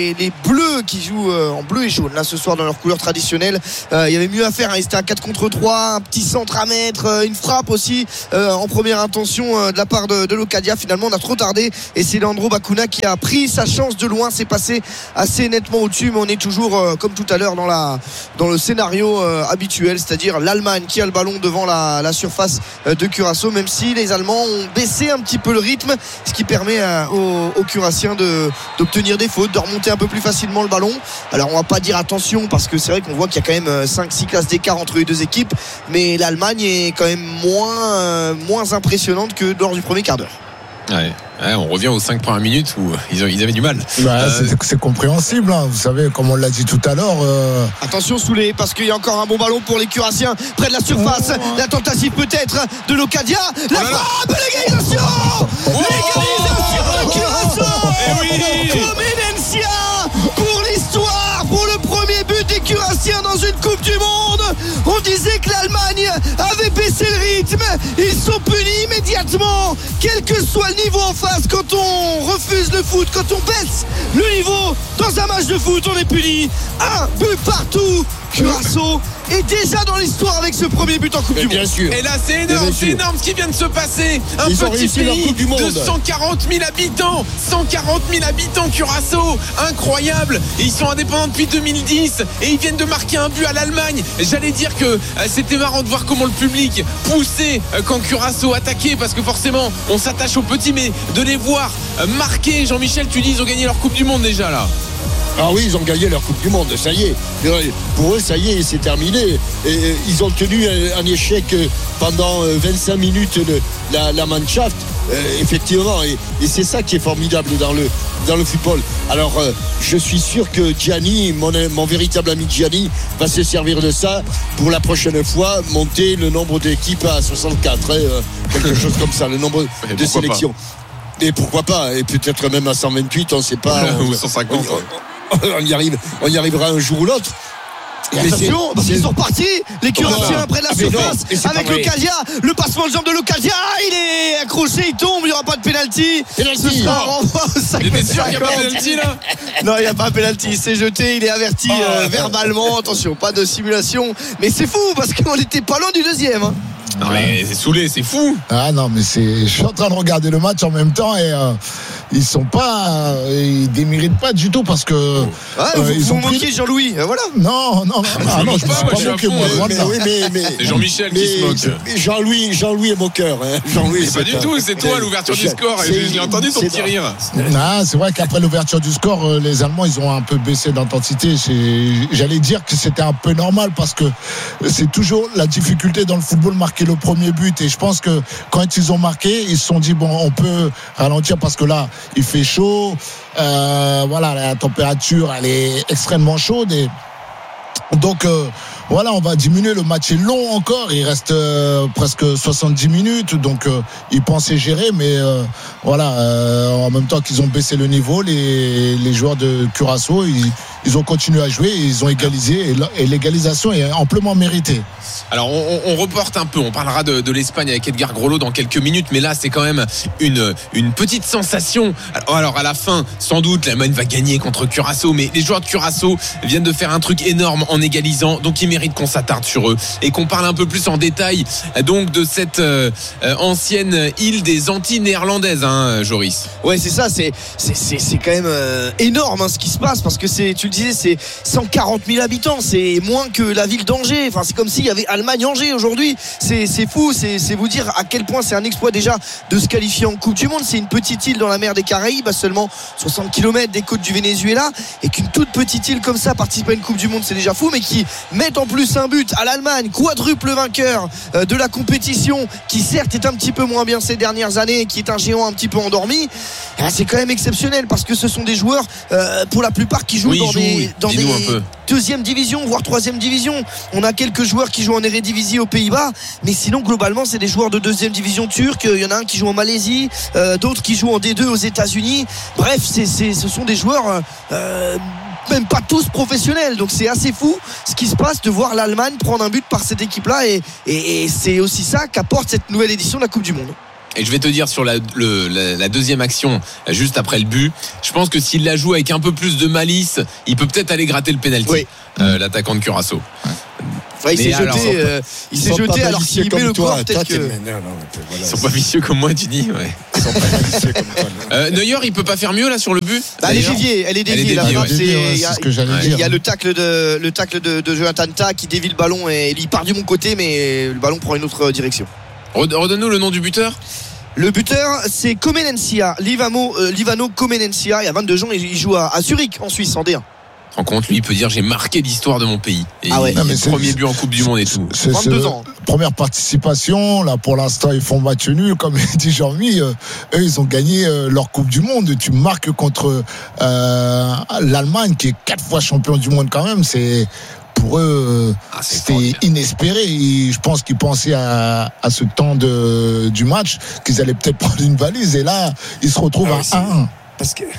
les, les Bleus qui jouent en bleu et jaune là ce soir dans leur couleur traditionnelle. Euh, il y avait mieux à faire, hein. C'était un quatre contre trois, un petit centre à mettre, une frappe aussi euh, en première intention euh, de la part de, de Locadia. Finalement on a trop tardé et c'est Leandro Bacuna qui a pris sa chance de loin. C'est passé assez nettement au-dessus, mais on est toujours euh, comme tout à l'heure dans, la, dans le scénario euh, habituel, c'est-à-dire l'Allemagne qui a le ballon devant la, la surface euh, de Curaçao, même si les Allemands ont baissé un petit peu le rythme, ce qui permet euh, aux, aux Curaciens de, d'obtenir des fautes, de remonter un peu plus facilement le ballon. Alors on va pas dire attention parce que c'est vrai qu'on voit qu'il y a quand même cinq six classes d'écart entre les deux équipes, mais l'Allemagne est quand même moins, euh, moins impressionnante que lors du premier quart d'heure. Ouais. Ouais, on revient aux cinq premières minutes où ils, ils avaient du mal. Bah, euh... c'est, c'est compréhensible, hein. Vous savez, comme on l'a dit tout à l'heure. Euh... Attention Soulé, parce qu'il y a encore un bon ballon pour les Curaciens près de la surface. Oh, la tentative peut-être de Locadia. La oh frappe, l'égalisation oh L'égalisation de Curaçao. Eh oui. Comenencia pour l'histoire, pour le premier but des Curaciens dans une Coupe du Monde. On disait que l'Allemagne avait baissé le rythme. Ils sont punis immédiatement, quel que soit le niveau en face. Quand on refuse le foot, quand on baisse le niveau dans un match de foot, on est puni. Un but partout. Curaçao est déjà dans l'histoire avec ce premier but en Coupe du bien Monde. Sûr. Et là c'est énorme, c'est énorme ce qui vient de se passer. Un Ils petit pays du monde. de cent quarante mille habitants, cent quarante mille habitants Curaçao, incroyable. Et ils sont indépendants depuis deux mille dix et ils viennent de marquer un but à l'Allemagne. J'allais dire que euh, c'était marrant de voir comment le public poussait euh, quand Curaçao attaquait, parce que forcément on s'attache aux petits, mais de les voir euh, marquer. Jean-Michel, tu dis ils ont gagné leur Coupe du Monde déjà là. Ah oui, ils ont gagné leur Coupe du Monde, ça y est. Pour eux, ça y est, c'est terminé. Et ils ont tenu un échec pendant vingt-cinq minutes de la, la Mannschaft, euh, effectivement. Et, et c'est ça qui est formidable dans le, dans le football. Alors, euh, je suis sûr que Gianni, mon, mon véritable ami Gianni, va se servir de ça pour la prochaine fois, monter le nombre d'équipes à soixante-quatre, hein, quelque chose comme ça, le nombre et de sélections. Pas. Et pourquoi pas, et peut-être même à cent vingt-huit, on ne sait pas. Ou cent cinquante. On, on y arrive, on y arrivera un jour ou l'autre. Et attention, parce qu'ils sont partis, les Curaciens près de la surface, non, avec Locadia, le passement de jambe de Locadia, il est accroché, il tombe, il n'y aura pas de pénalty. Ce sera un renvoi au cinq mètres. T'es sûr qu'il n'y a pas de pénalty là? Non, il n'y a pas de pénalty, il s'est jeté, il est averti oh, euh, verbalement, attention, pas de simulation, mais c'est fou parce qu'on n'était pas loin du deuxième. Hein. Non mais c'est saoulé, c'est fou. Ah non mais c'est, je suis en train de regarder le match en même temps et euh, ils sont pas, euh, ils déméritent pas du tout parce que ouais, euh, vous, ils vous ont moquez pris... Jean-Louis, euh, voilà. Non non, ah, ah, non, je ne pas, moi, je suis moi, mais, mais, mais, mais, c'est Jean-Michel mais, qui se moque. Mais Jean-Louis, Jean-Louis est moqueur. Hein. Jean-Louis, c'est pas du tout, c'est toi l'ouverture du score. Et je l'ai entendu ton petit rire. Ah, c'est vrai qu'après l'ouverture du score, les Allemands ils ont un peu baissé d'intensité. C'est... J'allais dire que c'était un peu normal parce que c'est toujours la difficulté dans le football, marquer le premier but. Et je pense que quand ils ont marqué, ils se sont dit bon, on peut ralentir parce que là il fait chaud, euh, voilà, la température elle est extrêmement chaude et donc euh, voilà, on va diminuer. Le match est long encore, il reste euh, presque soixante-dix minutes, donc euh, ils pensaient gérer, mais euh, voilà, euh, en même temps qu'ils ont baissé le niveau, les, les joueurs de Curaçao, ils, ils ont continué à jouer, ils ont égalisé, et, et l'égalisation est amplement méritée. Alors on, on reporte un peu, on parlera de, de l'Espagne avec Edgar Groslo dans quelques minutes, mais là c'est quand même une, une petite sensation. Alors, alors à la fin, sans doute l'Allemagne va gagner contre Curaçao, mais les joueurs de Curaçao viennent de faire un truc énorme en égalisant, donc ils méritent qu'on s'attarde sur eux et qu'on parle un peu plus en détail donc de cette euh, ancienne île des Antilles néerlandaises, hein, Joris. Ouais, c'est ça, c'est, c'est, c'est, c'est quand même euh, énorme hein, ce qui se passe, parce que c'est, tu le disais, c'est cent quarante mille habitants, c'est moins que la ville d'Angers. Enfin, c'est comme s'il y avait Allemagne-Angers aujourd'hui. C'est, c'est fou, c'est, c'est vous dire à quel point c'est un exploit déjà de se qualifier en Coupe du Monde. C'est une petite île dans la mer des Caraïbes, à seulement soixante kilomètres des côtes du Venezuela, et qu'une toute petite île comme ça participe à une Coupe du Monde, c'est déjà fou, mais qui met en plus un but à l'Allemagne, quadruple vainqueur euh, de la compétition, qui certes est un petit peu moins bien ces dernières années, qui est un géant un petit peu endormi. Ah, c'est quand même exceptionnel parce que ce sont des joueurs euh, pour la plupart qui jouent oui, dans joue, des, oui. dans des deuxième division voire troisième division. On a quelques joueurs qui jouent en Eredivisie aux Pays-Bas, mais sinon globalement c'est des joueurs de deuxième division turque. Il y en a un qui joue en Malaisie, euh, d'autres qui jouent en D deux aux États-Unis. Bref, c'est, c'est, ce sont des joueurs euh, même pas tous professionnels, donc c'est assez fou ce qui se passe de voir l'Allemagne prendre un but par cette équipe là, et, et, et c'est aussi ça qu'apporte cette nouvelle édition de la Coupe du Monde. Et je vais te dire sur la, le, la, la deuxième action, juste après le but, je pense que s'il la joue avec un peu plus de malice, il peut peut-être aller gratter le pénalty, oui. euh, l'attaquant de Curaçao. Enfin, il s'est alors, jeté, euh, il s'est jeté alors qu'il met le corps, peut-être que... Non, non, voilà, ils sont pas vicieux comme moi, tu dis, ouais. Ils sont pas vicieux comme toi. Euh, Neuer, il peut pas faire mieux là sur le but. Bah, elle est déviée, elle est déviée. La frappe, ouais. c'est, ouais, il y a, c'est ce que j'allais il dire. y a le tacle de, le tacle de, de Jonathan Tah qui dévie le ballon et il part du bon côté, mais le ballon prend une autre direction. Redonne-nous le nom du buteur. Le buteur, c'est Comenencia, Livano, euh, Livano Comenencia. Il a vingt-deux ans et il joue à, à Zurich, en Suisse, en D un. En compte, lui, il peut dire j'ai marqué l'histoire de mon pays. Et ah ouais. Non, mais c'est premier but en Coupe du Monde et tout. C'est, vingt-deux c'est ans. Première participation. Là, pour l'instant, ils font match nul. Comme dit Jean-Mi, euh, eux, ils ont gagné euh, leur Coupe du Monde. Tu marques contre euh, l'Allemagne, qui est quatre fois champion du monde quand même. C'est pour eux, ah, c'était inespéré. Et je pense qu'ils pensaient à, à ce temps de, du match qu'ils allaient peut-être prendre une valise. Et là, ils se retrouvent ah, à un un. Parce que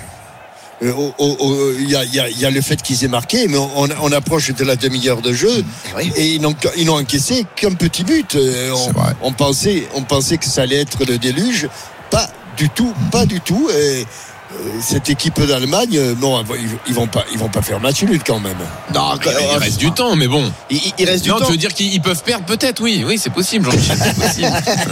il oh, oh, oh, y, a, y, a, y a le fait qu'ils aient marqué, mais on, on approche de la demi-heure de jeu oui. et ils n'ont, ils n'ont encaissé qu'un petit but. On, on, pensait, on pensait que ça allait être le déluge. Pas du tout, pas du tout. Et cette équipe d'Allemagne, non, ils vont pas, ils vont pas faire match nul quand même. Non, il, il reste du temps, mais bon. Il, il reste du non, temps. Tu veux dire qu'ils peuvent perdre, peut-être, oui, oui, c'est possible, Jean-Michel, c'est possible.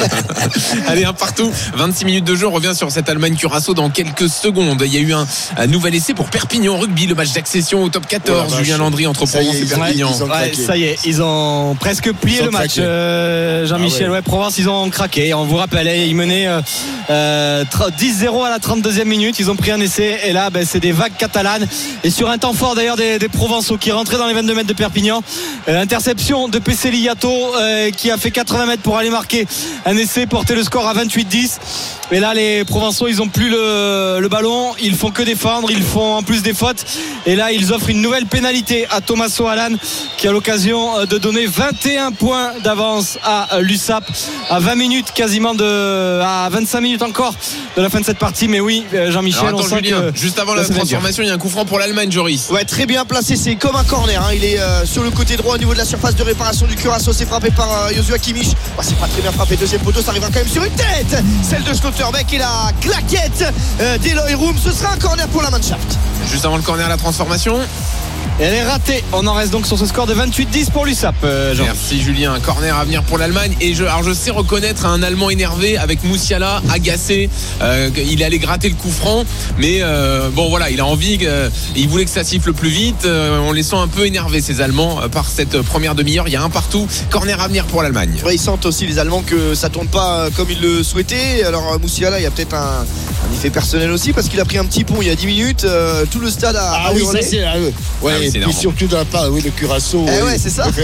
Allez, un partout. vingt-six minutes de jeu. On revient sur cette Allemagne-Curaçao dans quelques secondes. Il y a eu un, un nouvel essai pour Perpignan Rugby, le match d'accession au top quatorze. Oh, Julien Landry entre Provence et Perpignan. Ouais, ça y est, ils ont presque plié le match. Euh, Jean-Michel, ah ouais. ouais, Provence, ils ont craqué. On vous rappelle, ils menaient euh, euh, dix zéro à la trente-deuxième minute. Ils ont pris un essai et là ben, c'est des vagues catalanes et sur un temps fort d'ailleurs des, des Provençaux qui rentraient dans les vingt-deux mètres de Perpignan. euh, interception de Peseliato euh, qui a fait quatre-vingts mètres pour aller marquer un essai, porter le score à vingt-huit dix. Et là les Provençaux ils ont plus le, le ballon, ils font que défendre, ils font en plus des fautes et là ils offrent une nouvelle pénalité à Tommaso Alan qui a l'occasion de donner vingt et un points d'avance à l'U S A P à vingt minutes quasiment de à vingt-cinq minutes encore de la fin de cette partie. Mais oui, Jean-Michel, alors, attends, on sent Julien, que juste avant la transformation il y a un coup franc pour l'Allemagne, Joris. Ouais, très bien placé, c'est comme un corner hein. Il est euh, sur le côté droit au niveau de la surface de réparation du Curaçao. C'est frappé par euh, Joshua Kimmich. Oh, c'est pas très bien frappé, deuxième poteau, ça arrivera quand même sur une tête, celle de Schlotterbeck et la claquette euh, d'Eloy Room. Ce sera un corner pour la Mannschaft. Juste avant le corner, la transformation. Elle est ratée. On en reste donc sur ce score de vingt-huit dix pour l'U S A P. Euh, Merci Julien. Un corner à venir pour l'Allemagne. Et je, alors je sais reconnaître un Allemand énervé avec Moussiala, agacé. Euh, il allait gratter le coup franc, mais euh, bon voilà, il a envie. Euh, il voulait que ça siffle plus vite. Euh, on les sent un peu énervés ces Allemands euh, par cette première demi-heure. Il y a un partout. Corner à venir pour l'Allemagne. Ouais, ils sentent aussi les Allemands que ça tourne pas comme ils le souhaitaient. Alors Moussiala, il y a peut-être un, un effet personnel aussi parce qu'il a pris un petit pont il y a dix minutes. Euh, tout le stade a. Ah a oui, ça c'est. Ah, ouais. ouais. Ah, et puis surtout dans la part, oui, le Curaçao. Eh ouais, c'est ça.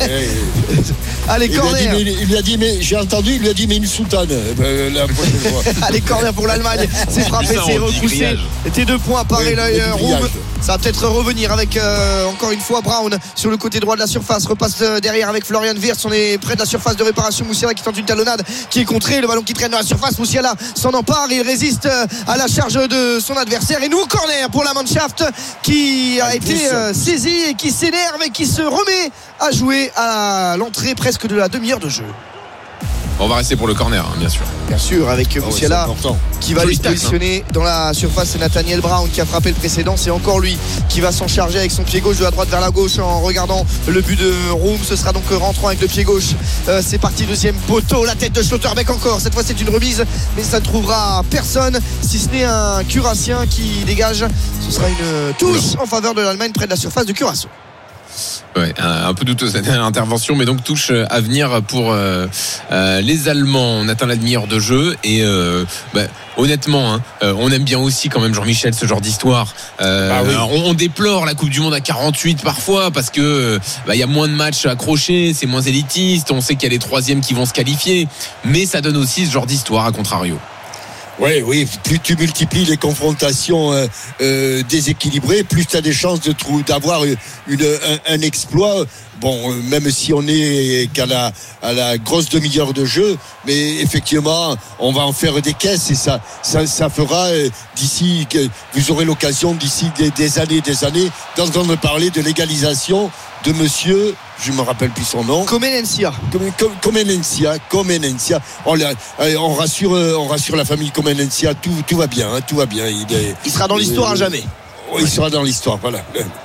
Allez, il corner. Lui a dit, mais, il lui a dit, mais j'ai entendu, il lui a dit, mais une soutane. Euh, la prochaine fois. Allez, corner pour l'Allemagne. C'est frappé, c'est repoussé. C'était deux points par Eloy Room. Ça va peut-être revenir avec euh, encore une fois Brown sur le côté droit de la surface. Repasse derrière avec Florian Wirtz. On est près de la surface de réparation. Moussiala qui tente une talonnade qui est contrée. Le ballon qui traîne dans la surface. Moussiala s'en empare. Il résiste à la charge de son adversaire. Et nous, corner pour la Mannschaft qui a été euh, saisie et qui s'énerve et qui se remet à jouer à l'entrée presque de la demi-heure de jeu. On va rester pour le corner, hein, bien sûr. Bien sûr, avec oh, Moussiala qui va aller se positionner hein. dans la surface. C'est Nathaniel Brown qui a frappé le précédent. C'est encore lui qui va s'en charger avec son pied gauche de la droite vers la gauche en regardant le but de Room. Ce sera donc rentrant avec le pied gauche. Euh, c'est parti, deuxième poteau. La tête de Schlotterbeck encore. Cette fois, c'est une remise, mais ça ne trouvera personne si ce n'est un Curassien qui dégage. Ce sera une touche en faveur de l'Allemagne près de la surface de Curaçao. Ouais, un, un peu douteuse cette intervention, mais donc touche à venir pour euh, euh, les Allemands. On atteint la demi-heure de jeu et euh, bah, honnêtement, hein, euh, on aime bien aussi quand même Jean-Michel ce genre d'histoire. Euh, bah oui. on, on déplore la Coupe du Monde à quarante-huit parfois parce que bah, y a moins de matchs accrochés, c'est moins élitiste. On sait qu'il y a les troisièmes qui vont se qualifier, mais ça donne aussi ce genre d'histoire à contrario. Oui, oui, plus tu multiplies les confrontations euh, euh, déséquilibrées, plus tu as des chances de trou- d'avoir une, un, un exploit. bon, euh, même si on est qu'à la, à la grosse demi-heure de jeu, mais effectivement, on va en faire des caisses et ça, ça, ça fera euh, d'ici, que vous aurez l'occasion d'ici des, des années, des années, d'entendre parler de l'égalisation de monsieur, je me rappelle plus son nom. Comenencia. Comenencia, Comenencia. On, on rassure, on rassure la famille Comenencia, tout, tout va bien, hein, tout va bien. Il, est, il sera dans l'histoire euh, à jamais. Il sera dans l'histoire, voilà.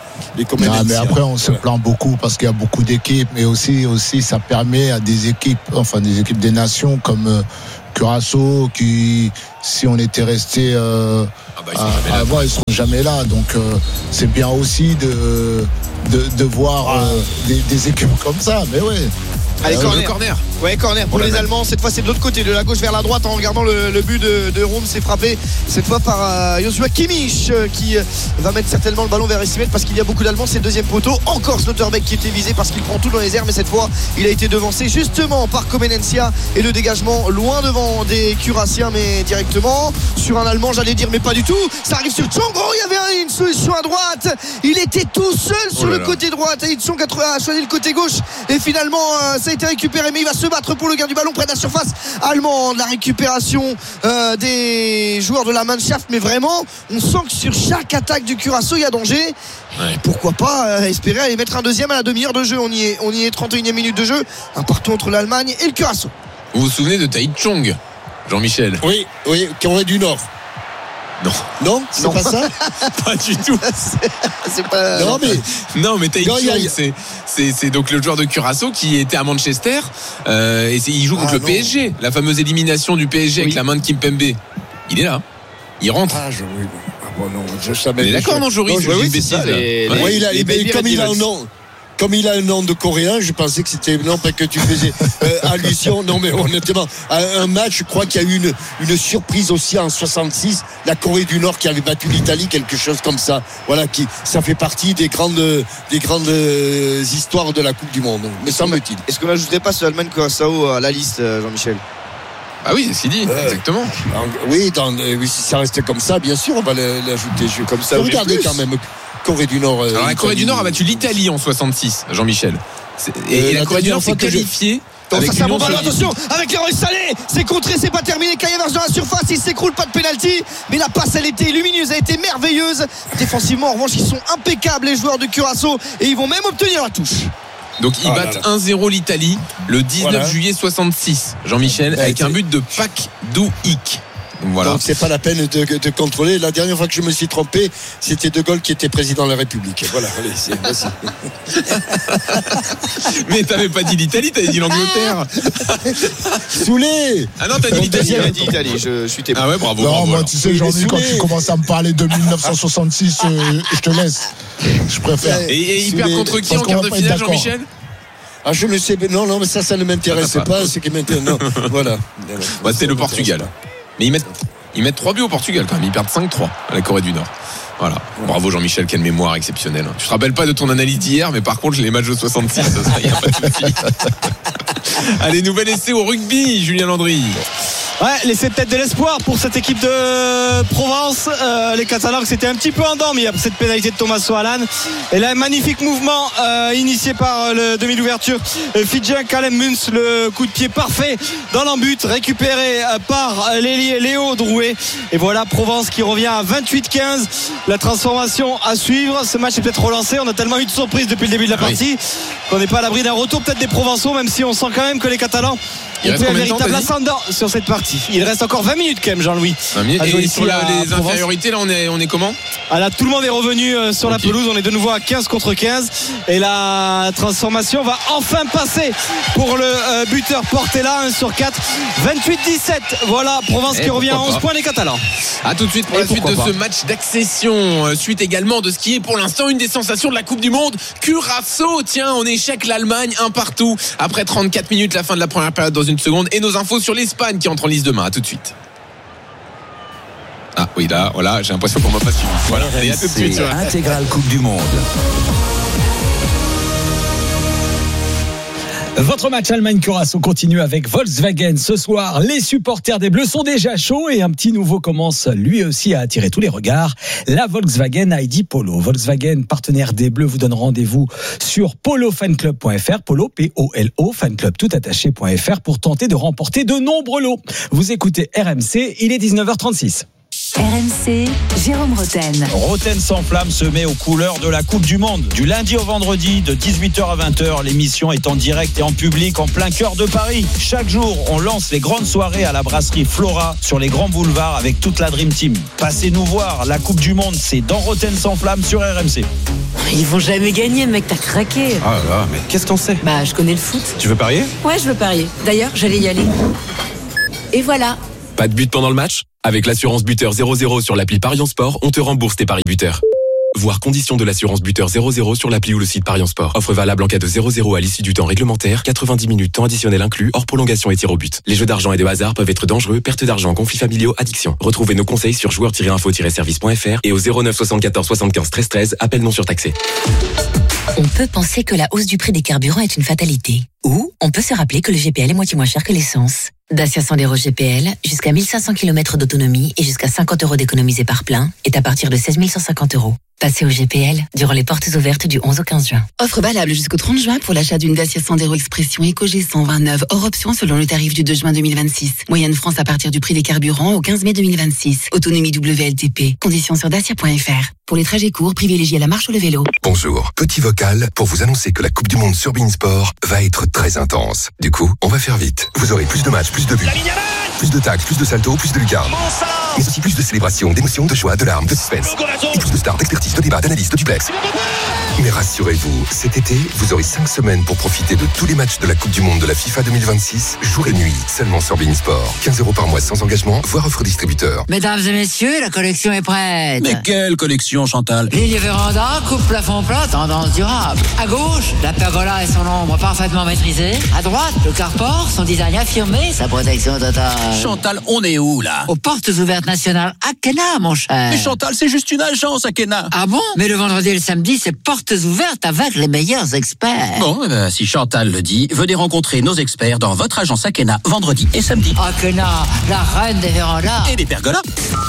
Non, mais après on se plaint beaucoup parce qu'il y a beaucoup d'équipes, mais aussi aussi ça permet à des équipes, enfin des équipes des nations comme euh, Curaçao, qui si on était resté euh, ah bah, ils, à, avant, ils seront jamais là. Donc euh, c'est bien aussi de de, de voir ah. euh, des, des équipes comme ça. Mais ouais. Allez, euh, corner. corner. Ouais, corner pour, pour les Allemands. Cette fois, c'est de l'autre côté, de la gauche vers la droite, en regardant le, le but de, de Rome. C'est frappé cette fois par euh, Joshua Kimmich euh, qui euh, va mettre certainement le ballon vers Estimel parce qu'il y a beaucoup d'Allemands. C'est le deuxième poteau. Encore Slotterbeck qui était visé parce qu'il prend tout dans les airs, mais cette fois, il a été devancé justement par Comenencia et le dégagement loin devant des Curassiens, mais directement sur un Allemand, j'allais dire, mais pas du tout. Ça arrive sur Chong. Oh, il y avait une solution à droite. Il était tout seul sur oh le côté droit. Et Chong a choisi le côté gauche et finalement, euh, ça a été récupéré, mais il va se battre pour le gain du ballon près de la surface allemande. La récupération euh, des joueurs de la Mannschaft, mais vraiment on sent que sur chaque attaque du Curaçao il y a danger. Ouais. Pourquoi pas euh, espérer aller mettre un deuxième à la demi-heure de jeu. On y est, on y est trente et unième minute de jeu, un partout entre l'Allemagne et le Curaçao. Vous vous souvenez de Tai Chong, Jean-Michel? Oui, oui, Corée du Nord. Non. Non, c'est non. pas ça. Pas du tout. c'est, c'est pas. Non mais non mais Tai Chong, a... c'est, c'est c'est donc le joueur de Curaçao qui était à Manchester euh, et c'est, il joue contre ah, le non. P S G, la fameuse élimination du P S G oui. avec la main de Kimpembe. Il est là. Il rentre. Ah, je, oui. ah bon, non, je savais. Mais d'accord, non, Joris, je dis bêtise. Oui, il a, il, il, comme il a un nom. Comme il a un nom de coréen, je pensais que c'était non pas que tu faisais euh, allusion. Non mais honnêtement, à un match, je crois qu'il y a eu une, une surprise aussi en soixante-six, la Corée du Nord qui avait battu l'Italie, quelque chose comme ça. Voilà, qui ça fait partie des grandes des grandes histoires de la Coupe du Monde. Me semble-t-il. Est-ce qu'on n'ajouterait pas ce Allemagne-Curaçao à la liste, Jean-Michel? Ah oui, c'est dit, euh, exactement. Oui, dans, oui, si ça restait comme ça, bien sûr, on va l'ajouter. Je, comme ça, regardez quand même. Corée du Nord. Alors la Corée du Nord a battu l'Italie en soixante-six, Jean-Michel. Et, et la, la Corée du Nord s'est qualifiée. Donc ça, ça bon ballon, attention, avec Leroy Sané, c'est contré, c'est pas terminé. Kayavers dans la surface, il s'écroule, pas de pénalty. Mais la passe, elle était lumineuse, elle a été merveilleuse. Défensivement, en revanche, ils sont impeccables, les joueurs de Curaçao, et ils vont même obtenir la touche. Donc ils ah battent là là. un zéro l'Italie le dix-neuf voilà. juillet soixante-six, Jean-Michel, ouais, avec c'est... un but de Pak Dou-ik. Voilà. Donc c'est pas la peine de, de contrôler. La dernière fois que je me suis trompé, c'était De Gaulle qui était président de la République. Voilà, allez, c'est mais t'avais pas dit l'Italie, t'avais dit l'Angleterre. Soulé. Ah non, t'as dit l'Italie. J'ai dit l'Italie, je, je suis témoin. Ah ouais, bravo. Non, bravo, moi, alors. tu sais, Jean-Luc, quand tu commences à me parler de dix-neuf cent soixante-six, euh, je te laisse. Je préfère. Et, et ils perdent contre qui en quart de finale, Jean-Michel? Ah, je ne sais, non, non, mais ça, ça ne m'intéresse ah, pas. Ce qui m'intéresse, non, voilà. Bah, c'est le Portugal. Mais ils mettent, ils mettent trois buts au Portugal quand même. Ils perdent cinq trois à la Corée du Nord. Voilà. Bravo Jean-Michel, quelle mémoire exceptionnelle. Tu te rappelles pas de ton analyse d'hier, mais par contre, les matchs de soixante-six, ça, y a pas de souci. Allez, nouvel essai au rugby, Julien Landry. Ouais, l'essai peut-être de l'espoir pour cette équipe de Provence. Euh, les Catalans s'étaient un petit peu endormis après cette pénalité de Thomas Soalan. Et là, un magnifique mouvement euh, initié par le demi d'ouverture euh, fidjien Calem Muns. Le coup de pied parfait dans l'embut, récupéré euh, par l'ailier Léo Drouet. Et voilà Provence qui revient à vingt-huit quinze. La transformation à suivre. Ce match est peut-être relancé. On a tellement eu de surprises depuis le début de la partie oui. qu'on n'est pas à l'abri d'un retour peut-être des Provençaux, même si on sent quand même que les Catalans ont pris un véritable ascendant sur cette partie. Il reste encore vingt minutes quand même, Jean-Louis. Et sur la, les infériorités, là, on est, on est comment? Ah là, tout le monde est revenu euh, sur okay. la pelouse. On est de nouveau à quinze contre quinze. Et la transformation va enfin passer pour le euh, buteur Portela, un sur quatre. vingt-huit dix-sept. Voilà, Provence et qui revient à onze pas. points, les Catalans. A tout de suite pour et la suite de pas. ce match d'accession. Suite également de ce qui est pour l'instant une des sensations de la Coupe du Monde. Curaçao, tiens, on échec l'Allemagne, un partout. Après trente-quatre minutes, la fin de la première période dans une seconde. Et nos infos sur l'Espagne qui entre en liste demain. À tout de suite. Ah oui, là, voilà, j'ai l'impression qu'on m'a pas suivi. Voilà, et à tout de suite. Intégrale Coupe du Monde. Votre match Allemagne-Curaçao continue avec Volkswagen. Ce soir, les supporters des Bleus sont déjà chauds et un petit nouveau commence lui aussi à attirer tous les regards. La Volkswagen I D Polo. Volkswagen, partenaire des Bleus, vous donne rendez-vous sur polo fan club point f r, Polo, P O L O, fanclub tout attaché point f r pour tenter de remporter de nombreux lots. Vous écoutez R M C, il est dix-neuf heures trente-six. R M C, Jérôme Roten. Roten sans flamme se met aux couleurs de la Coupe du Monde. Du lundi au vendredi, de dix-huit heures à vingt heures, l'émission est en direct et en public en plein cœur de Paris. Chaque jour, on lance les grandes soirées à la brasserie Flora sur les grands boulevards avec toute la Dream Team. Passez nous voir, la Coupe du Monde, c'est dans Roten sans flamme sur R M C. Ils vont jamais gagner, mec, t'as craqué. Ah là là, mais qu'est-ce qu'on sait? Bah, je connais le foot. Tu veux parier? Ouais, je veux parier. D'ailleurs, j'allais y aller. Et voilà. Pas de but pendant le match? Avec l'assurance buteur zéro zéro sur l'appli Parion Sport, on te rembourse tes paris buteurs. Voir conditions de l'assurance buteur zéro zéro sur l'appli ou le site Parion Sport. Offre valable en cas de zéro zéro à l'issue du temps réglementaire, quatre-vingt-dix minutes temps additionnel inclus, hors prolongation et tir au but. Les jeux d'argent et de hasard peuvent être dangereux, perte d'argent, conflits familiaux, addiction. Retrouvez nos conseils sur joueurs tiret info tiret service point f r et au zéro neuf soixante-quatorze soixante-quinze treize treize, appel non surtaxé. On peut penser que la hausse du prix des carburants est une fatalité. Ou on peut se rappeler que le G P L est moitié moins cher que l'essence. Dacia Sandero G P L, jusqu'à mille cinq cents kilomètres d'autonomie et jusqu'à cinquante euros d'économisés par plein, est à partir de seize mille cent cinquante euros. Passez au G P L durant les portes ouvertes du onze au quinze juin. Offre valable jusqu'au trente juin pour l'achat d'une Dacia Sandero Expression EcoG cent vingt-neuf, hors option selon le tarif du deux juin deux mille vingt-six. Moyenne France à partir du prix des carburants au quinze mai deux mille vingt-six. Autonomie W L T P. Conditions sur dacia point f r. Pour les trajets courts, privilégiez la marche ou le vélo. Bonjour, petit vocal pour vous annoncer que la Coupe du Monde sur Beansport va être très intense. Du coup, on va faire vite. Vous aurez plus de matchs, plus de buts, plus de tacles, plus de saltos, plus de lucarnes. Mais aussi plus de célébrations, d'émotions, de joie, de larmes, de suspense. Et plus de stars, d'expertise, de débats, d'analyses, de duplex. Mais rassurez-vous, cet été, vous aurez cinq semaines pour profiter de tous les matchs de la Coupe du Monde de la FIFA deux mille vingt-six, jour et nuit, seulement sur Beansport. quinze euros par mois sans engagement, voire offre distributeur. Mesdames et messieurs, la collection est prête. Mais quelle collection, Chantal? Ligne véranda, coupe plafond plat, tendance durable. À gauche, la pergola et son ombre parfaitement maîtrisée. À droite, le carport, son design affirmé, sa protection totale. Chantal, on est où, là? Aux portes ouvertes nationales Akena, mon cher. Mais Chantal, c'est juste une agence, Akena. Ah bon? Mais le vendredi et le samedi, c'est portes ouvertes avec les meilleurs experts. Bon, eh ben, si Chantal le dit, venez rencontrer nos experts dans votre agence Akena, vendredi et samedi. Akena, la reine des vérandas. Et des pergolas.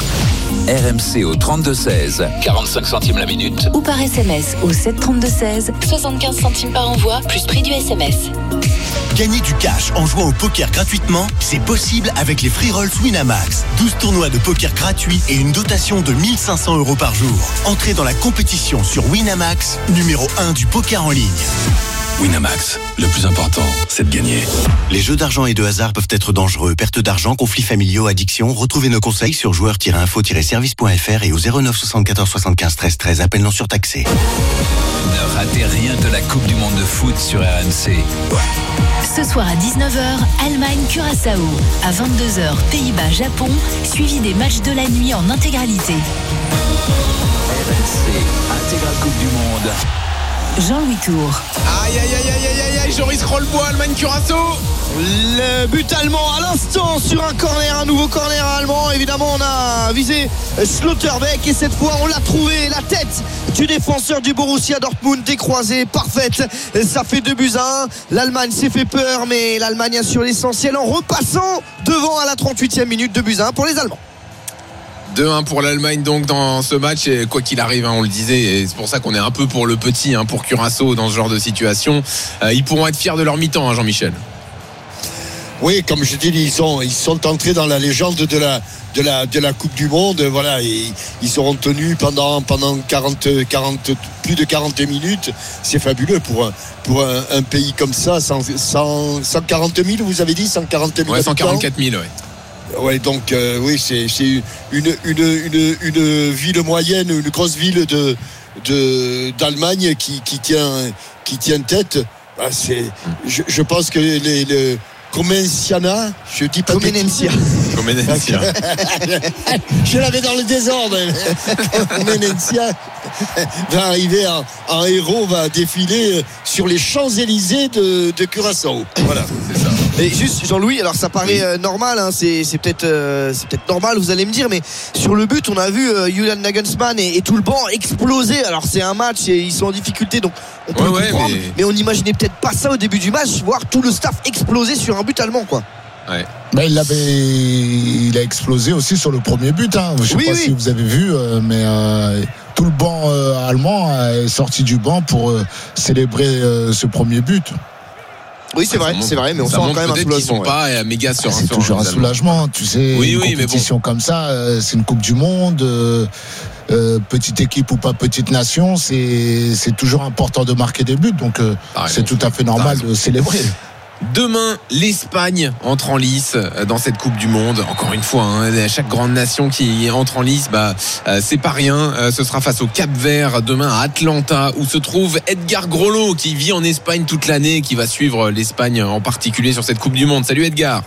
R M C au trente-deux seize, quarante-cinq centimes la minute. Ou par S M S au sept trente-deux seize, soixante-quinze centimes par envoi, plus prix du S M S. Gagner du cash en jouant au poker gratuitement, c'est possible avec les Free Rolls Winamax. douze tournois de poker gratuits et une dotation de mille cinq cents euros par jour. Entrez dans la compétition sur Winamax, numéro un du poker en ligne. Winamax, le plus important, c'est de gagner. Les jeux d'argent et de hasard peuvent être dangereux. Perte d'argent, conflits familiaux, addiction. Retrouvez nos conseils sur joueurs tiret info tiret service point f r et au zéro neuf soixante-quatorze soixante-quinze treize treize, appel non surtaxé. Ne ratez rien de la Coupe du Monde de foot sur R M C. Ce soir à dix-neuf heures, Allemagne-Curaçao. À vingt-deux heures, Pays-Bas-Japon, suivi des matchs de la nuit en intégralité. R M C, intégrale Coupe du Monde. Jean-Louis Tour. Aïe aïe aïe aïe aïe aïe aïe, Joris Rollebois, Allemagne Curaçao. Le but allemand à l'instant sur un corner, un nouveau corner allemand. Évidemment, on a visé Schlotterbeck et cette fois on l'a trouvé. La tête du défenseur du Borussia Dortmund décroisée, parfaite. Ça fait deux buts à un. L'Allemagne s'est fait peur, mais l'Allemagne assure l'essentiel en repassant devant à la trente-huitième minute. deux buts à un pour les Allemands. deux un pour l'Allemagne donc dans ce match, et quoi qu'il arrive, hein, on le disait, et c'est pour ça qu'on est un peu pour le petit, hein, pour Curaçao dans ce genre de situation. Euh, ils pourront être fiers de leur mi-temps, hein, Jean-Michel. Oui, comme je dis, ils sont, ils sont entrés dans la légende de la, de la, de la Coupe du Monde. Voilà, et ils seront tenus pendant, pendant quarante, quarante, plus de quarante minutes. C'est fabuleux pour un, pour un, un pays comme ça. cent, cent, cent quarante mille, vous avez dit cent quarante mille. Ouais, cent quarante-quatre mille, ouais. Ouais, donc euh, oui, c'est, c'est une, une, une, une ville moyenne, une grosse ville de, de, d'Allemagne qui, qui, tient, qui tient tête. Ah, c'est, je, je pense que les, les Comenciana, je dis pas Comenencia. Comenencia. Je l'avais dans le désordre. Comenencia va arriver en, en héros, va défiler sur les Champs-Élysées de, de Curaçao. Voilà, c'est ça. Et juste Jean-Louis, alors ça paraît euh, normal, hein, c'est, c'est, peut-être, euh, c'est peut-être normal, vous allez me dire, mais sur le but, on a vu euh, Julian Nagelsmann et, et tout le banc exploser. Alors c'est un match et ils sont en difficulté, donc on peut ouais, le comprendre, ouais, mais... mais on n'imaginait peut-être pas ça au début du match, voir tout le staff exploser sur un but allemand, quoi. Ouais. Mais il, avait, il a explosé aussi sur le premier but. Hein. Je ne sais oui, pas oui. si vous avez vu, euh, mais euh, tout le banc euh, allemand est sorti du banc pour euh, célébrer euh, ce premier but. Oui, c'est vrai, montre, c'est vrai, mais on sent quand même un soulagement. Ils sont ouais. pas euh, méga sur. C'est toujours un soulagement, tu sais. Oui, une oui, compétition mais bon. comme ça, euh, c'est une Coupe du Monde. Euh, euh, petite équipe ou pas petite nation, c'est, c'est toujours important de marquer des buts. Donc, euh, c'est tout à fait normal de célébrer. Demain, l'Espagne entre en lice dans cette Coupe du Monde. Encore une fois, hein, chaque grande nation qui entre en lice, bah, euh, c'est pas rien. Euh, ce sera face au Cap-Vert demain à Atlanta, où se trouve Edgar Grollo, qui vit en Espagne toute l'année et qui va suivre l'Espagne en particulier sur cette Coupe du Monde. Salut Edgar.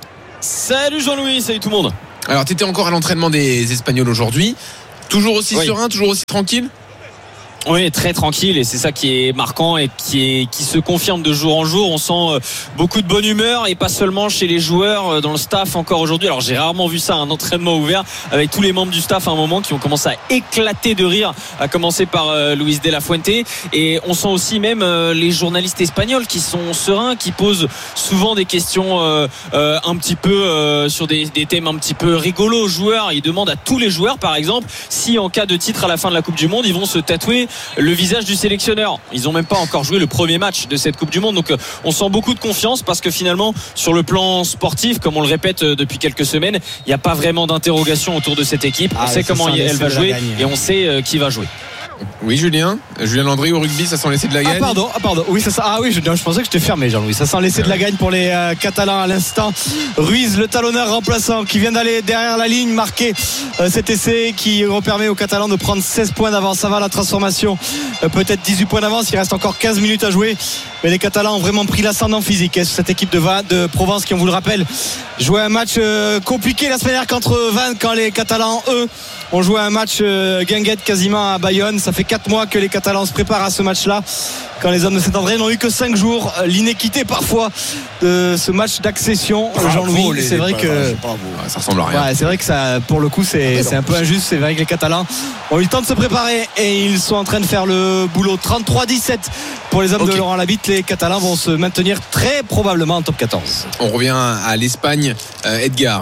Salut Jean-Louis, salut tout le monde. Alors, t'étais encore à l'entraînement des Espagnols aujourd'hui. Toujours aussi oui. serein, toujours aussi tranquille ? Oui, très tranquille, et c'est ça qui est marquant et qui, est, qui se confirme de jour en jour. On sent beaucoup de bonne humeur, et pas seulement chez les joueurs, dans le staff encore aujourd'hui. Alors j'ai rarement vu ça, un entraînement ouvert avec tous les membres du staff à un moment qui ont commencé à éclater de rire, à commencer par euh, Luis de la Fuente. Et on sent aussi même euh, les journalistes espagnols qui sont sereins, qui posent souvent des questions euh, euh, un petit peu euh, sur des, des thèmes un petit peu rigolos aux joueurs. Ils demandent à tous les joueurs, par exemple, si en cas de titre à la fin de la Coupe du Monde, ils vont se tatouer le visage du sélectionneur. Ils n'ont même pas encore joué le premier match de cette Coupe du Monde, donc on sent beaucoup de confiance, parce que finalement sur le plan sportif, comme on le répète depuis quelques semaines, il n'y a pas vraiment d'interrogation autour de cette équipe. Ah, on sait comment elle va jouer et on sait qui va jouer. Oui, Julien Julien Landry au rugby, ça sent laisser de la gagne. Ah pardon, ah pardon. Oui, ça sent, ah oui, je, je pensais que je te fermais, Jean-Louis. Ça sent laisser de la gagne pour les euh, Catalans à l'instant. Ruiz, le talonneur remplaçant, qui vient d'aller derrière la ligne, marquer euh, cet essai qui permet aux Catalans de prendre seize points d'avance. Ça va, la transformation, euh, peut-être dix-huit points d'avance. Il reste encore quinze minutes à jouer, mais les Catalans ont vraiment pris l'ascendant physique, hein, sur cette équipe de, Va, de Provence, qui, on vous le rappelle, jouait un match euh, compliqué la semaine dernière contre Vannes, quand les Catalans, eux, ont joué un match euh, guinguette quasiment à Bayonne. Ça fait quatre mois que les Catalans se préparent à ce match-là, quand les hommes de Saint-André n'ont eu que cinq jours. L'inéquité parfois de ce match d'accession, Jean-Louis, les, c'est vrai les, que ouais, ça ressemble à rien. Ouais, c'est vrai que ça, pour le coup, c'est, c'est un peu injuste. C'est vrai que les Catalans ont eu le temps de se préparer et ils sont en train de faire le boulot. trente-trois dix-sept pour les hommes okay. de Laurent Labitte. Les Catalans vont se maintenir très probablement en top quatorze. On revient à l'Espagne. euh, Edgar.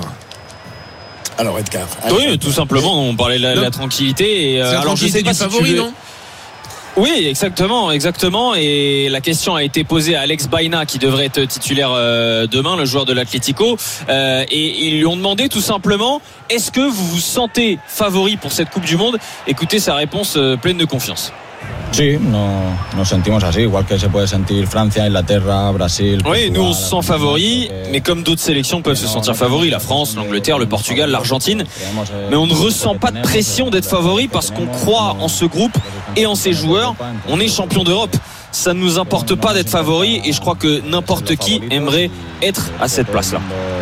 Alors Edgar. Oui, tout simplement, on parlait de la, la tranquillité. Et, c'est la alors tranquillité je sais pas du si favori, tu veux... non ? Oui, exactement, exactement. Et la question a été posée à Alex Baena, qui devrait être titulaire euh, demain, le joueur de l'Atlético. Euh, et ils lui ont demandé tout simplement, est-ce que vous vous sentez favori pour cette Coupe du Monde ? Écoutez sa réponse euh, pleine de confiance. Sí, no, nos sentimos así, igual que se puede sentir Francia, Inglaterra, Brasil. Oui, nous on se sent favoris, mais comme d'autres sélections peuvent se sentir favoris, la France, l'Angleterre, le Portugal, l'Argentine, mais on ne ressent pas de pression d'être favori, parce qu'on croit en ce groupe et en ses joueurs. On est champion d'Europe. Ça ne nous importe pas d'être favori, et je crois que n'importe qui aimerait être à cette place-là.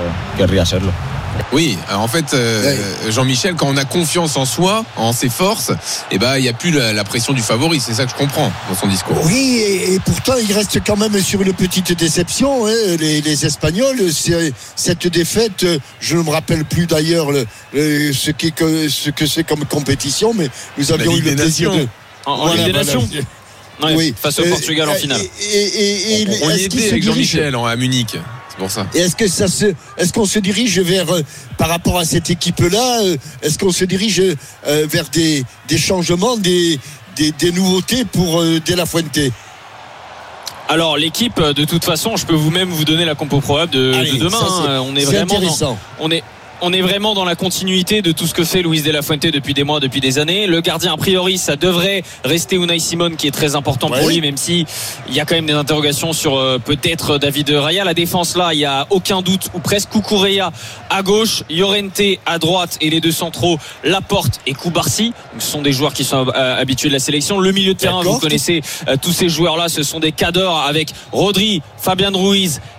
Oui, en fait, euh, Jean-Michel, quand on a confiance en soi, en ses forces, eh ben, il n'y a plus la, la pression du favori. C'est ça que je comprends dans son discours. Oui, et, et pourtant, il reste quand même sur une petite déception. Hein, les, les Espagnols, c'est, cette défaite, je ne me rappelle plus d'ailleurs le, le, ce, qui, que, ce que c'est comme compétition, mais nous avions eu le plaisir de... En, en voilà, Ligue des Nations. Ouais, oui. Face au Portugal euh, en finale. Et, et, et, on, on y était avec Jean-Michel à Munich. Pour ça. Et est-ce que ça se, est-ce qu'on se dirige vers, euh, par rapport à cette équipe-là, euh, est-ce qu'on se dirige euh, vers des, des changements, des, des, des nouveautés pour euh, De La Fuente? Alors l'équipe, de toute façon, je peux vous-même vous donner la compo probable de, Allez, de demain. Ça, hein. On est vraiment dans, on est On est vraiment dans la continuité de tout ce que fait Luis de la Fuente depuis des mois, depuis des années. Le gardien, a priori, ça devrait rester Unai Simon, qui est très important pour ouais. lui, même si il y a quand même des interrogations sur euh, peut-être David Raya. La défense, là, il y a aucun doute, ou presque. Cucurella à gauche, Llorente à droite, et les deux centraux, Laporte et Koubarsi. Donc, ce sont des joueurs qui sont euh, habitués de la sélection. Le milieu de terrain, D'accord. vous connaissez euh, tous ces joueurs-là, ce sont des cadors avec Rodri, Fabian Ruiz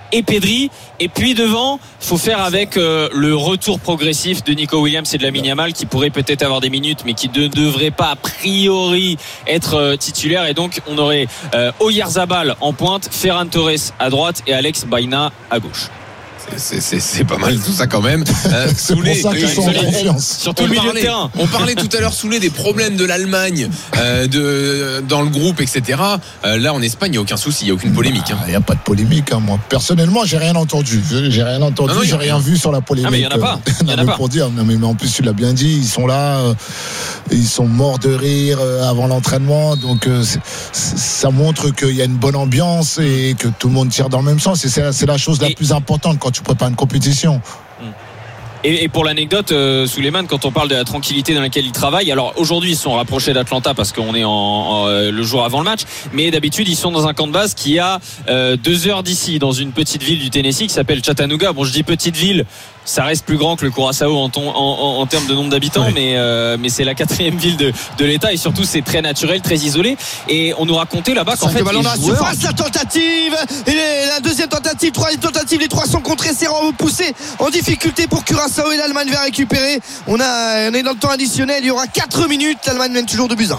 et Pedri. Et puis devant, faut faire avec euh, le retour progressif de Nico Williams et de Lamine Yamal qui pourrait peut-être avoir des minutes mais qui ne devrait pas a priori être euh, titulaire. Et donc on aurait euh, Oyarzabal en pointe, Ferran Torres à droite et Alex Baina à gauche. C'est, c'est, c'est pas mal tout ça quand même. Euh, c'est Soulé, pour ça qu'ils sont en confiance. Surtout le milieu de terrain. On parlait tout à l'heure Soulé des problèmes de l'Allemagne euh, de, dans le groupe, et cetera. Euh, là en Espagne, il n'y a aucun souci, il n'y a aucune polémique. Il n'y a pas de polémique. Hein, moi, personnellement, j'ai rien entendu. J'ai rien entendu, non, non, j'ai a... rien vu sur la polémique. Ah, mais il n'y en a pas. Il y en a mais pas. Pour dire, non, mais, mais en plus, tu l'as bien dit, ils sont là, euh, ils sont morts de rire euh, avant l'entraînement. Donc euh, c'est, c'est, ça montre qu'il y a une bonne ambiance et que tout le monde tire dans le même sens. Et c'est, c'est la chose la et... plus importante quand tu prépares une compétition. Et, et pour l'anecdote, euh, Souleymane, quand on parle de la tranquillité dans laquelle ils travaillent, alors aujourd'hui ils sont rapprochés d'Atlanta parce qu'on est en, en euh, le jour avant le match, mais d'habitude ils sont dans un camp de base qui a euh, deux heures d'ici, dans une petite ville du Tennessee qui s'appelle Chattanooga. Bon, je dis petite ville, ça reste plus grand que le Curaçao en, ton, en, en, en termes de nombre d'habitants, oui. mais, euh, mais c'est la quatrième ville de, de l'État et surtout c'est très naturel, très isolé. Et on nous racontait là-bas qu'en fait ballon les dans la joueurs... surface, la tentative et les, la deuxième tentative, troisième tentative, les trois sont contrés, c'est repoussé en difficulté pour Curaçao et l'Allemagne va récupérer. On, a, on est dans le temps additionnel, il y aura quatre minutes, l'Allemagne mène toujours de buts.